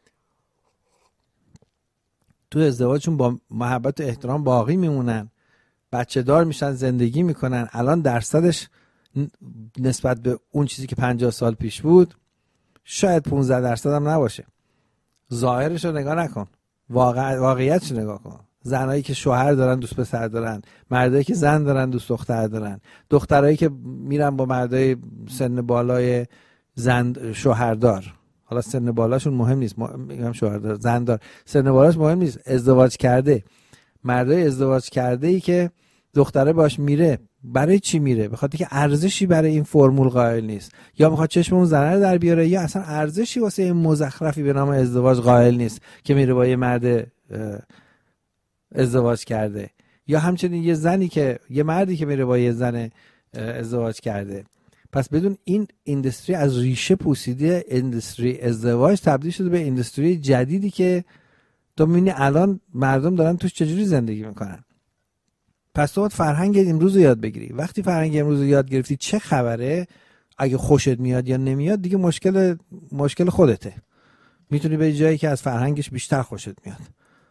تو ازدواجشون با محبت و احترام باقی میمونن، بچه دار میشن، زندگی میکنن. الان درصدش نسبت به اون چیزی که پنجاه سال پیش بود شاید پانزده درصد هم نباشه. ظاهرش رو نگاه نکن، واقع واقعیتش رو نگاه کن. زنایی که شوهر دارن دوست پسر دارن، مردایی که زن دارن دوست دختر دارن، دخترایی که میرن با مردای سن بالای زن شوهردار، حالا سن بالاشون مهم نیست، میگم شوهردار زن دار، سن بالاش مهم نیست، ازدواج کرده، مردای ازدواج کرده ای که دختره باش میره. برای چی میره؟ به خاطر که ارزشی برای این فرمول قائل نیست، یا میخواد چشم اون زنه رو در بیاره، یا اصلا ارزشی واسه این مزخرفی به نام ازدواج قائل نیست که میره با یه مرد ازدواج کرده، یا همچنین یه زنی که یه مردی که میره با یه زن ازدواج کرده. پس بدون این ایندستری از ریشه پوسیده، ایندستری ازدواج تبدیل شده به ایندستری جدیدی که تو میبینی الان مردم دارن توش چجوری زندگی میکنن. پس تو باید فرهنگ امروز رو یاد بگیری. وقتی فرهنگ امروز رو یاد گرفتی چه خبره، اگه خوشت میاد یا نمیاد دیگه مشکل مشکل خودته. میتونی به جایی که از فرهنگش بیشتر خوشت میاد،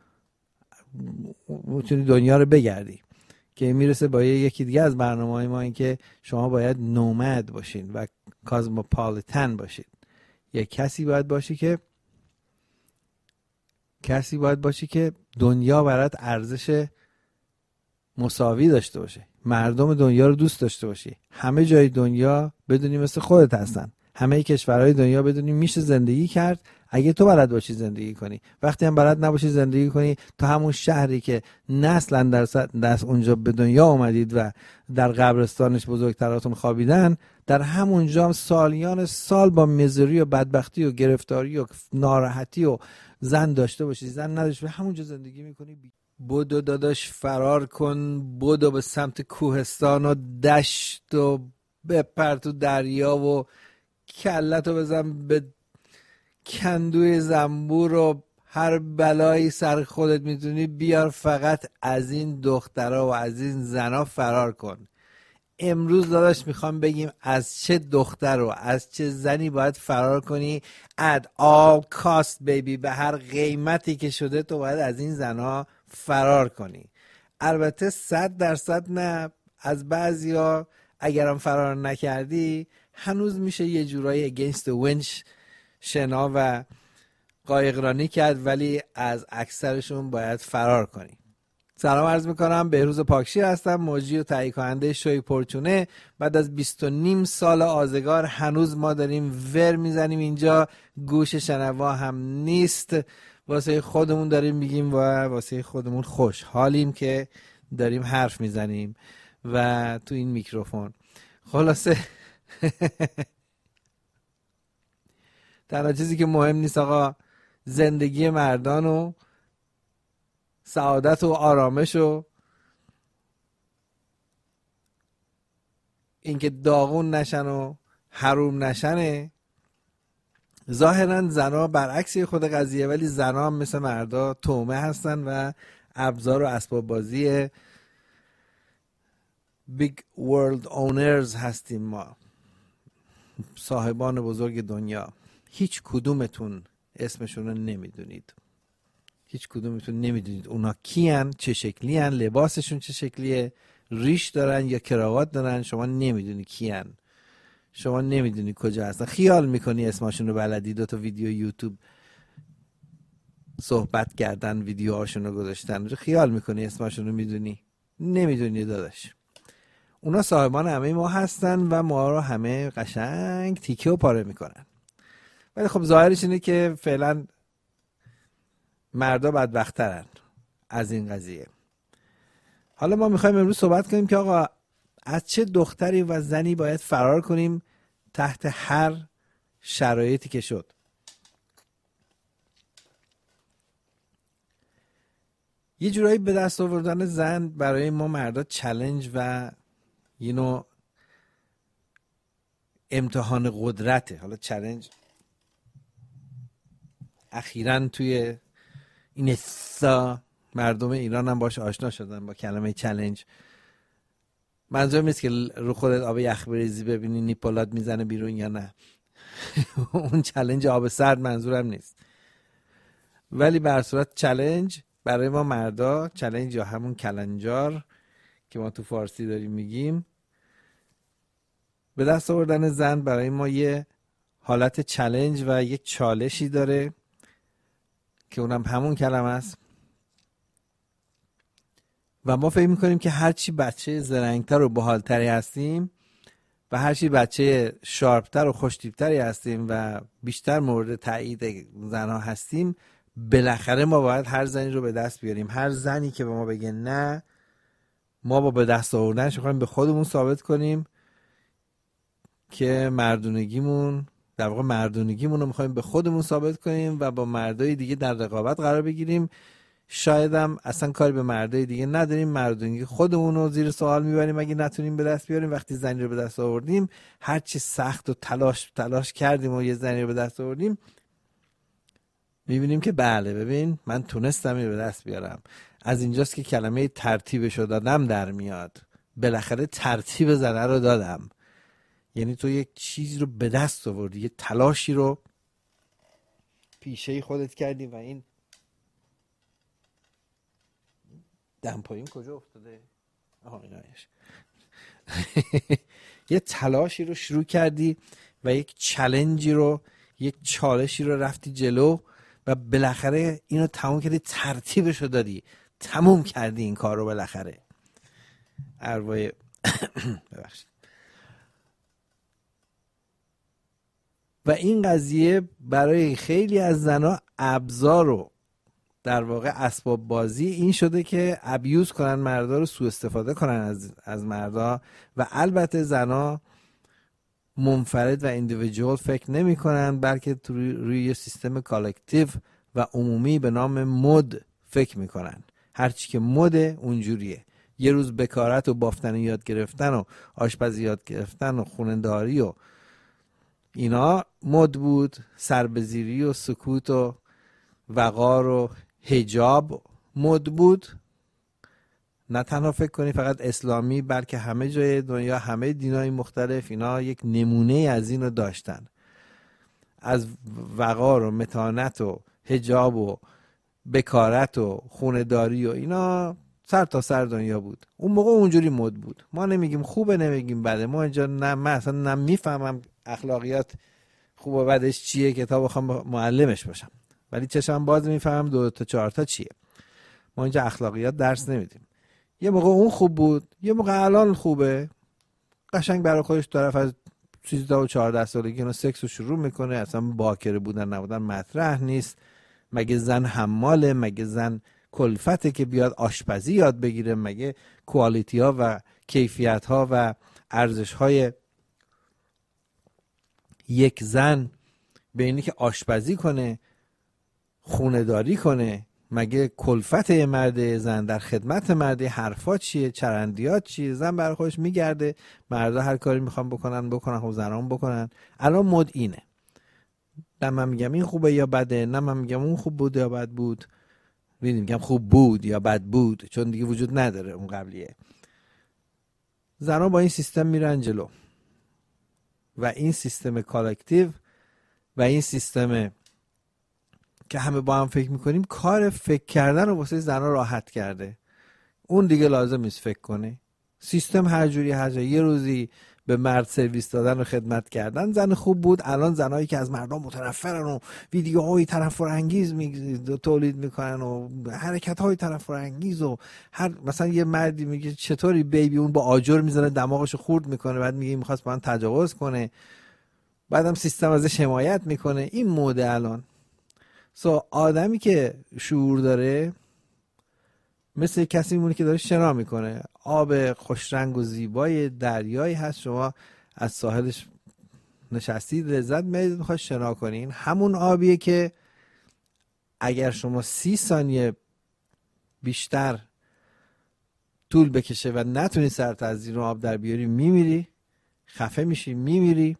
میتونی دنیا رو بگردی. که میرسه با یکی دیگه از برنامه‌های ما این که شما باید نومد باشین و کازموپالیتن باشین. یک کسی باید باشی که کسی باید باشی که دنیا برات ارزش مساوی داشته باشه، مردم دنیا رو دوست داشته باشی، همه جای دنیا بدونی مثل خودت هستن، همه کشورهای دنیا بدونی میشه زندگی کرد اگه تو بلد باشی زندگی کنی. وقتی هم بلد نباشی زندگی کنی، تو همون شهری که نسلا در دست اونجا به دنیا اومدید و در قبرستانش بزرگتراتون خوابیدن، در همونجا هم سالیان سال با مزری و بدبختی و گرفتاری و ناراحتی و زن داشته باشی زن نداشته باشی همونجا زندگی میکنی. بدو داداش فرار کن، بدو به سمت کوهستان و دشت و بپر تو دریا و کلتو بزن به کندوی زنبور و هر بلایی سر خودت میتونی بیار، فقط از این دخترها و از این زنا فرار کن. امروز داداش میخوام بگیم از چه دختر و از چه زنی باید فرار کنی. at all cost baby، به هر قیمتی که شده تو باید از این زنا فرار کنی. البته صد درصد نه، از بعضیا اگرم فرار نکردی هنوز میشه یه جورایی against the winch شنا و قایقرانی کرد، ولی از اکثرشون باید فرار کنی. سلام عرض میکنم، بهروز پاکشیر هستم، مجری و تهیه کننده شوی پرچونه. بعد از بیست و نیم سال آزگار هنوز ما داریم ور میزنیم اینجا، گوش شنوا هم نیست، واسه خودمون داریم میگیم و واسه خودمون خوشحالیم که داریم حرف میزنیم و تو این میکروفون. خلاصه تنها چیزی که مهم نیست آقا زندگی مردان و سعادت و آرامش و اینکه داغون نشن و حروم نشنه. ظاهرا زنا برعکس خود قضیه، ولی زنا هم مثل مردا تومه هستن و ابزار و اسباب بازی بیگ ورلد اونرز هستیم ما، صاحبان بزرگ دنیا. هیچ کدومتون اسمشون رو نمیدونید، هیچ کدومتون نمیدونید اونا کیان، چه شکلی هن، لباسشون چه شکلیه، ریش دارن یا کراوات دارن، شما نمیدونی کیان، شما نمیدونی کجا هستن. خیال میکنی اسمشون رو بلدی، دو تا ویدیو یوتیوب صحبت کردن، ویدیوهاشون رو گذاشتن، خیال میکنی اسمشون رو میدونی؟ نمیدونی داداش. اونا صاحبان همه ما هستن و ما رو همه قشنگ تیکه و پاره میکنن. ولی خب ظاهرش اینه که فعلا مردا بدبخترن از این قضیه. حالا ما میخوایم امروز صحبت کنیم که آقا از چه دختری و زنی باید فرار کنیم تحت هر شرایطی که شد. یه جورایی به دست آوردن زن برای ما مردا چالش و یه نوع امتحان قدرته. حالا چالش اخیراً توی این استا مردم ایران هم باش آشنا شدن با کلمه چالش. منظورم نیست که رو خودت آب یخ بریزی ببینی نیپولات میزنه بیرون یا نه اون چالش آب سرد منظورم نیست، ولی به هر صورت چالش برای ما مردا، چالش یا همون کلنجار که ما تو فارسی داریم میگیم، به دست آوردن زن برای ما یه حالت چالش و یه چالشی داره که اونم همون کلمه است. و ما فکر میکنیم که هرچی بچه زرنگتر و باحالتری هستیم و هرچی بچه شارپتر و خوشتیپتری هستیم و بیشتر مورد تایید زنها هستیم، بالاخره ما باید هر زنی رو به دست بیاریم. هر زنی که به ما بگه نه، ما با به دست آوردنش میخوایم به خودمون ثابت کنیم که مردونگیمون، در واقع مردونگیمون رو میخوایم به خودمون ثابت کنیم و با مردای دیگه در رقابت قرار بگیریم. شاید هم اصلا کاری به مردای دیگه نداریم، مردونگی خودمون رو زیر سوال میبریم اگه نتونیم به دست بیاریم. وقتی زنی رو به دست آوردیم، هرچی سخت و تلاش تلاش کردیم و یه زنی رو به دست آوردیم، میبینیم که بله ببین من تونستم اینو به دست بیارم. از اینجاست که کلمه ترتیبش رو دادم در میاد. بالاخره ترتیب زنه رو دادم، یعنی تو یک چیز رو به دست آوردی، یه تلاشی رو پیشه خودت کردی و این دم پایین کجا افتاده؟ آها اینایش یه تلاشی رو شروع کردی و یک چالنجی رو، یک چالشی رو رفتی جلو و بالاخره اینو تموم کردی، ترتیبش رو دادی، تموم کردی این کار رو بالاخره. ارواح ببخشید. و این قضیه برای خیلی از زنها ابزار رو در واقع اسباب بازی این شده که ابیوز کنن مردا رو، سوء استفاده کنن از از مردا. و البته زنها منفرد و ایندیویدوال فکر نمی کنن، بلکه روی, روی یه سیستم کالکتیو و عمومی به نام مد فکر می کنن. هرچی که مده اونجوریه. یه روز بکارت و بافتن یاد گرفتن و آشپزی یاد گرفتن و خونه‌داری و اینا مد بود، سربزیری و سکوت و وقار و حجاب مد بود. نه تنها فکر کنی فقط اسلامی، بلکه همه جای دنیا، همه دینای مختلف اینا یک نمونه از این رو داشتن. از وقار و متانت و حجاب و بکارت و خونه‌داری و اینا سر تا سر دنیا بود. اون موقع اونجوری مد بود. ما نمیگیم خوبه نمیگیم بده، ما اینجا نه، من اصلا نمیفهمم اخلاقیات خوب و بدش چیه که تا بخوام معلمش باشم، ولی چشم باز میفهمم دو تا چهار تا چیه. ما اینجا اخلاقیات درس نمیدیم. یه موقع اون خوب بود، یه موقع الان خوبه، قشنگ برای خودش طرف از سیزده و چهارده سالگی اونو سکس رو شروع میکنه، اصلا باکره بودن نبودن مطرح نیست. مگه زن حماله؟ مگه زن کلفته که بیاد آشپزی یاد بگیره؟ مگه کوالیتی ها و کیفیت ها و ارزش های یک زن به اینی که آشپزی کنه، خونه داری کنه، مگه کلفت مرد؟ زن در خدمت مرد، حرفا چیه، چرندیات چیه؟ زن برای خودش میگرده، مردا هر کاری میخوان بکنن بکنن، خب زنان بکنن. الان مد اینه، نه من میگم این خوبه یا بده، نه من میگم اون خوب بود یا بد بود، میگم میگم خوب بود یا بد بود، چون دیگه وجود نداره اون قبلیه. زنان با این سیستم میرن جلو و این سیستم کالکتیو و این سیستم که همه با هم فکر میکنیم کار فکر کردن رو واسه زنها راحت کرده. اون دیگه لازم نیست فکر کنه. سیستم هر جوری هر جایی. یه روزی به مرد سرویس دادن و خدمت کردن زن خوب بود، الان زنایی که از مردم متنفرن و ویدیوهای تنفر انگیز می تولید میکنن و حرکت‌های تنفر انگیز و هر مثلا یه مردی میگه چطوری بیبی، اون با آجر میزنه دماغشو خورد میکنه، بعد میگه میخواست با من تجاوز کنه، بعدم سیستم ازش حمایت میکنه. این موده الان. سو آدمی که شعور داره مثل کسی میمونه که داره شنا میکنه. آب خوشرنگ و زیبای دریایی هست، شما از ساحلش نشستید لذت میبرید، میخواد شنا کنین. همون آبیه که اگر شما سی ثانیه بیشتر طول بکشه و نتونی سرت از زیر آب در بیاری میمیری، خفه میشی میمیری.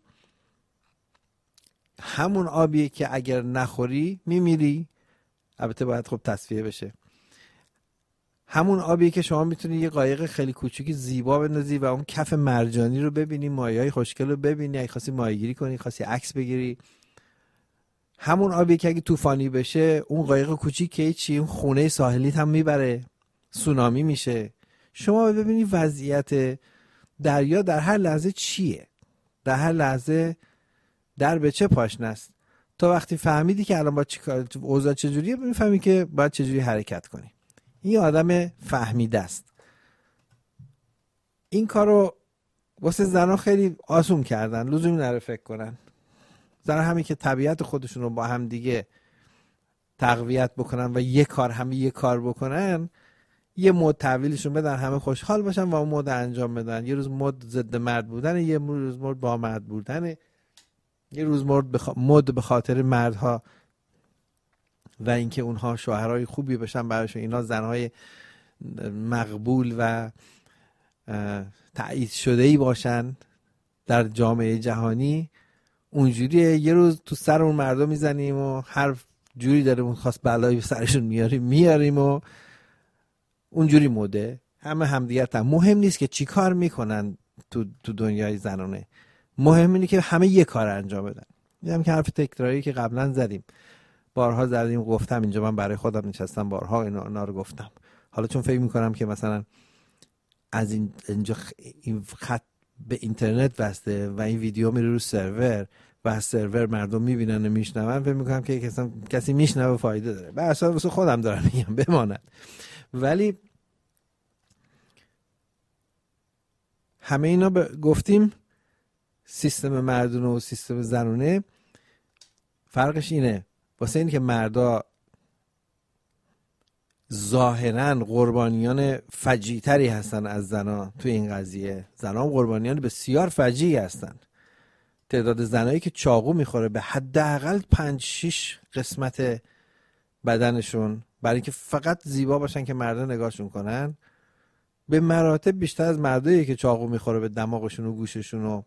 همون آبیه که اگر نخوری میمیری، البته باید خب تصفیه بشه. همون آبیه که شما میتونی یه قایق خیلی کوچیکی زیبا بندازی و اون کف مرجانی رو ببینی، ماهی‌های خوشگل رو ببینی، اگه خواستی ماهیگیری کنی، خواستی عکس بگیری. همون آبیه که اگه طوفانی بشه اون قایق کوچیک که چی، اون خونه ساحلیت هم میبره، سونامی میشه. شما ببینی وضعیت دریا در هر لحظه چیه، در هر لحظه در به چه پاشنه است. تا وقتی فهمیدی که الان با چیکار، اوضاع چجوریه، میفهمی که باید چجوری حرکت کنی. این آدم فهمیده است. این کارو واسه زنها خیلی آسون کردن، لزومی نداره فکر کنن. زنها همین که طبیعت خودشون رو با هم دیگه تقویت بکنن و یک کار همه یک کار بکنن، یه مود تحویلشون بدن، همه خوشحال باشن و اون مود انجام بدن. یه روز مود ضد مرد بودن، یه روز مود با مرد بودن، یه روز مود بخ... مود به خاطر مردها و اینکه اونها شوهرای خوبی بشن براشون، اینا زنهای مقبول و تایید شده‌ای باشن در جامعه جهانی. اونجوریه. یه روز تو سر اون مردم میزنیم و هر جوری داره اون خواست بلایی سرشون میاریم میاریم و اونجوری موده. همه همدیگر هم مهم نیست که چی کار میکنن تو تو دنیای زنانه، مهم اینه که همه یه کار انجام بدن. میگم که حرف تکراری که قبلا زدیم، بارها زدیم، گفتم اینجا، من برای خودم نشستم بارها اینا, اینا رو گفتم. حالا چون فکر میکنم که مثلا از این اینجا این خط به اینترنت وصله و این ویدیو میره رو سرور و از سرور مردم میبینن و میشنون، فکر میکنم که کسی کسی میشنوه فایده داره. به اصلا واسه خودم دارم میگم بماند. ولی همه اینا ب... گفتیم سیستم مردونه و سیستم زنونه فرقش اینه. واسه این که مردا ظاهراً قربانیان فجیع‌تری هستن از زنا تو این قضیه، زنا هم قربانیان بسیار فجیعی هستن. تعداد زنایی که چاقو میخوره به حداقل پنج شش قسمت بدنشون برای اینکه فقط زیبا باشن که مردا نگاهشون کنن، به مراتب بیشتر از مردایی که چاقو میخوره به دماغشون و گوششون و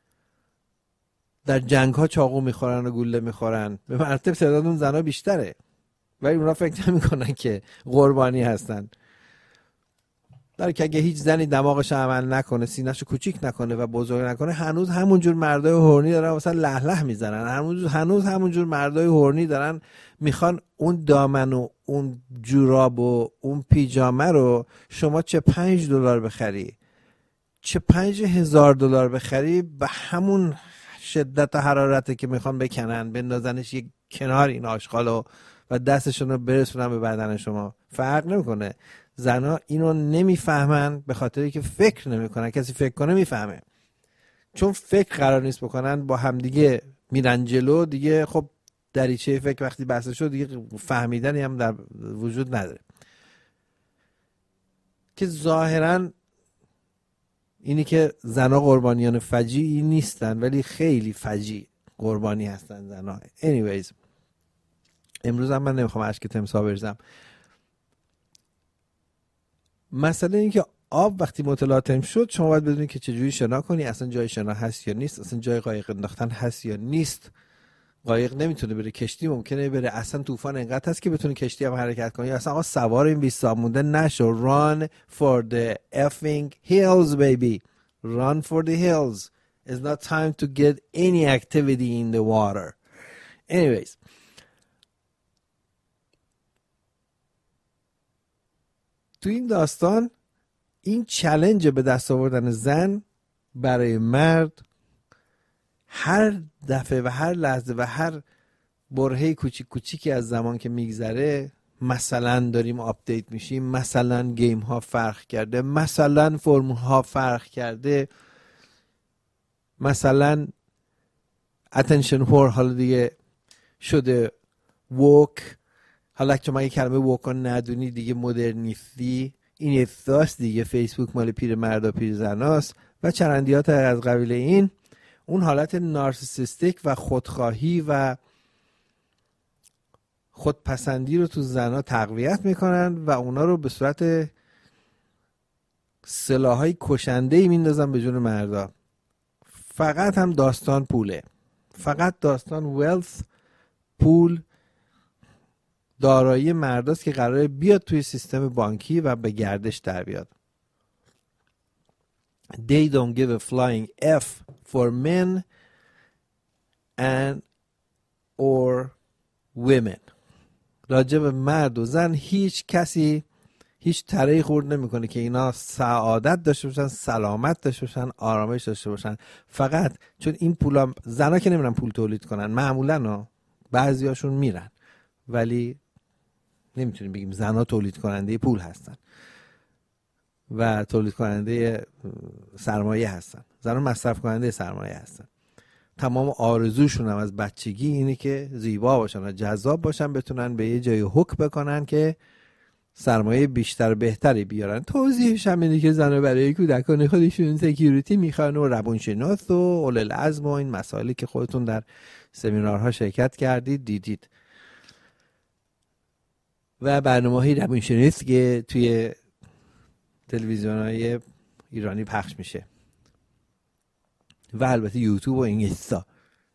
در جنگ ها چاقو میخورن و گوله میخورن. به مراتب تعداد اون زنا بیشتره، ولی اونا فکر نمیکنن که قربانی هستن. در که اگه هیچ زنی دماغش عمل نکنه، سینه‌شو کوچیک نکنه و بزرگ نکنه، هنوز همونجور مردای هورنی دارن مثلا له له میزنن، هنوز هنوز همونجور مردای هورنی دارن میخوان اون دامن و اون جوراب و اون پیجامه رو شما چه پنج دلار بخری، چه پنج هزار دلار بخری، به همون شدت و حرارته که میخوان بکنن بندازنش یک کنار این آشغالو و دستشون رو برسونن به بدن شما. فرق نمیکنه. زنا اینو نمیفهمن به خاطری که فکر نمیکنن. کسی فکر کنه میفهمه. چون فکر قرار نیست بکنن، با همدیگه میرن جلو دیگه. خب دریچه فکر وقتی بسته شد دیگه فهمیدنی هم در وجود نداره. که ظاهرا اینی که زنا قربانیان فجیعی نیستن، ولی خیلی فجیع قربانی هستن زنا. anyways امروز هم من نمیخوام اشک تمساح بریزم. مسئله این که آب وقتی متلاطم شد شما باید بدونید که چجوری شنا کنی، اصلا جای شنا هست یا نیست، اصلا جای قایق انداختن هست یا نیست. قایق نمیتونه بره، کشتی ممکنه بره، اصلا طوفان انقدر هست که بتونه کشتی هم حرکت کنه. اصلا آقا سوار این بیست مونده نشو. run for the effing hills baby, run for the hills. It's not time to get any activity in the water. anyways تو این داستان این چالش به دست آوردن زن برای مرد هر دفعه و هر لحظه و هر برهه کوچیک کوچیکی از زمان که میگذره، مثلا داریم آپدیت میشیم، مثلا گیم ها فرق کرده، مثلا فرم ها فرق کرده، مثلا اتنشن هور حالا دیگه شده ووک. حالا که من یه کلمه ووک رو ندونی دیگه مدرنیستی، این احساس دیگه فیسبوک مال پیر مردا پیر زناست و چرندیات از قبیل این. اون حالت نارسیسیستیک و خودخواهی و خودپسندی رو تو زنا تقویت میکنن و اونا رو به صورت سلاحای کشنده‌ای میندازن به جون مردا. فقط هم داستان پوله، فقط داستان ویلث، پول، دارایی مرداست که قراره بیاد توی سیستم بانکی و به گردش در بیاد. They don't give a flying F for men and or women. راجع به مرد و زن هیچ کسی هیچ ترهی خورد نمیکنه که اینا سعادت داشته باشن، سلامت داشته باشن، آرامش داشته باشن. فقط چون این پولا، زنا که نمیرن پول تولید کنن معمولا، بعضیاشون میرن، ولی نمیتونیم بگیم زنا تولید کننده پول هستن و تولید کننده سرمایه هستن. زنا مصرف کننده سرمایه هستن. تمام آرزوشون هم از بچگی اینه که زیبا باشن و جذاب باشن، بتونن به یه جای هوک بکنن که سرمایه بیشتر و بهتری بیارن. توضیحش هم اینه که زنا برای کودکان خودشون سکیوریتی میخوان و روانشناس و اولو العزم و این مسائلی که خودتون در سمینارها شرکت کردید دیدید و برنامه‌های روانشناسی که توی تلویزیون‌های ایرانی پخش میشه و البته یوتیوب و اینستا.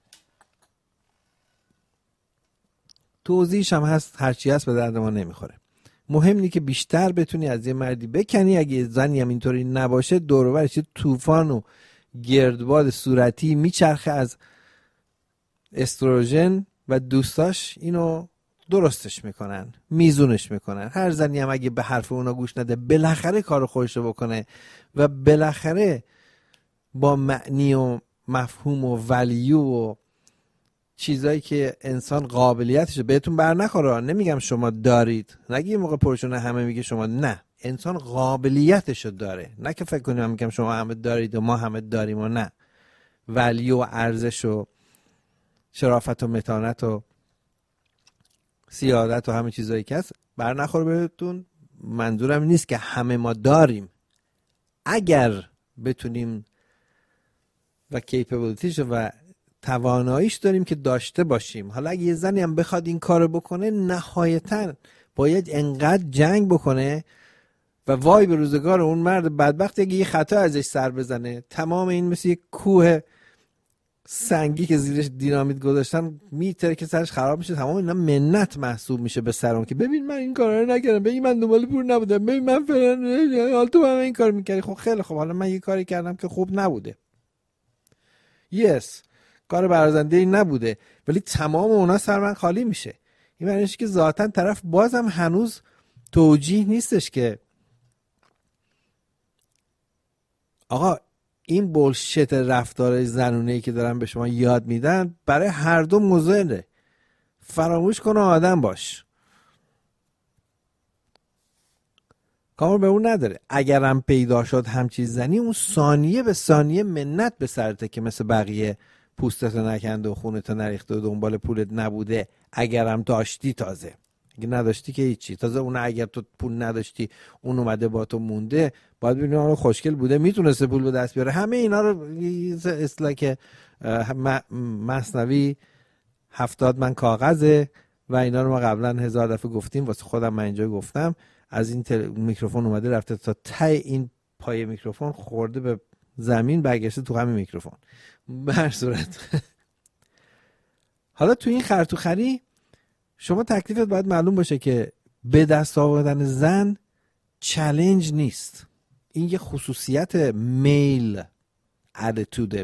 توضیحش هم هست، هرچی هست به درد ما نمیخوره. مهم اینه که بیشتر بتونی از یه مردی بکنی. اگه زنی هم اینطوری نباشه، دور و برش طوفان و گردباد صورتی میچرخه از استروژن و دوستاش اینو درستش میکنن، میزونش میکنن. هر زنی هم اگه به حرف اونا گوش نده، بالاخره کار خودشو بکنه و بالاخره با معنی و مفهوم و ولیو و چیزایی که انسان قابلیتشه بهتون بر نخوره. نمیگم شما دارید، نگی موقع پرشونه همه میگه شما، نه، انسان قابلیتشو داره. نه که فکر کنیم من میگم شما همه دارید و ما همه داریم و نه. ولیو و ارزش و شرافت و متانت و سیادت و همه چیزایی که هست بر نخوره بهتون. منظورم نیست که همه ما داریم. اگر بتونیم و کیپبیلیتیش و تواناییش داریم که داشته باشیم. حالا اگه یه زنی هم بخواد این کارو بکنه، نهایتاً باید انقدر جنگ بکنه و وای به روزگار اون مرد بدبخت اگه یه خطا ازش سر بزنه، تمام این مثل یک کوه سنگی که زیرش دینامیت گذاشتن میتره که سرش خراب میشه. تمام اینا منت محسوب میشه به سرم که ببین من این کارا رو نکردم، ببین من دنبال پول نبودم، ببین من فلان، حالا تو هم این کار میکردی. خب خیلی خب، حالا من یه کاری کردم که خوب نبوده، یس کار برازنده نبوده، ولی تمام اونا سر من خالی میشه. این معنیش که ذاتاً طرف بازم هنوز توجیه نیستش که آقا این بولشت رفتار زنونه‌ای که دارن به شما یاد میدن برای هر دو مضره. فراموش کن و آدم باش. کار به اون نداره. اگرم پیدا شد همچین زنی، اون ثانیه به ثانیه منت به سرته که مثل بقیه پوستتو نکنده و خونتو نریخته و دنبال پولت نبوده. اگرم داشتی، تازه اگه نداشتی که هیچی، تازه اون اگر تو پول نداشتی اون اومده با تو مونده، باید ببینی اون خوشگل بوده، میتونسته پول به دست بیاره. همه اینا رو اصلا که مثنوی هفتاد من کاغذه و اینا رو ما قبلا هزار دفعه گفتیم، واسه خودم من اینجا گفتم. از این تل... میکروفون اومده رفته تا ته این پای میکروفون، خورده به زمین، برگشته تو همین میکروفون. به هر صورت حالا تو این خرطوخری شما تکلیفت باید معلوم باشه که به دست آوردن زن چالش نیست. این یه خصوصیت میل اتیتود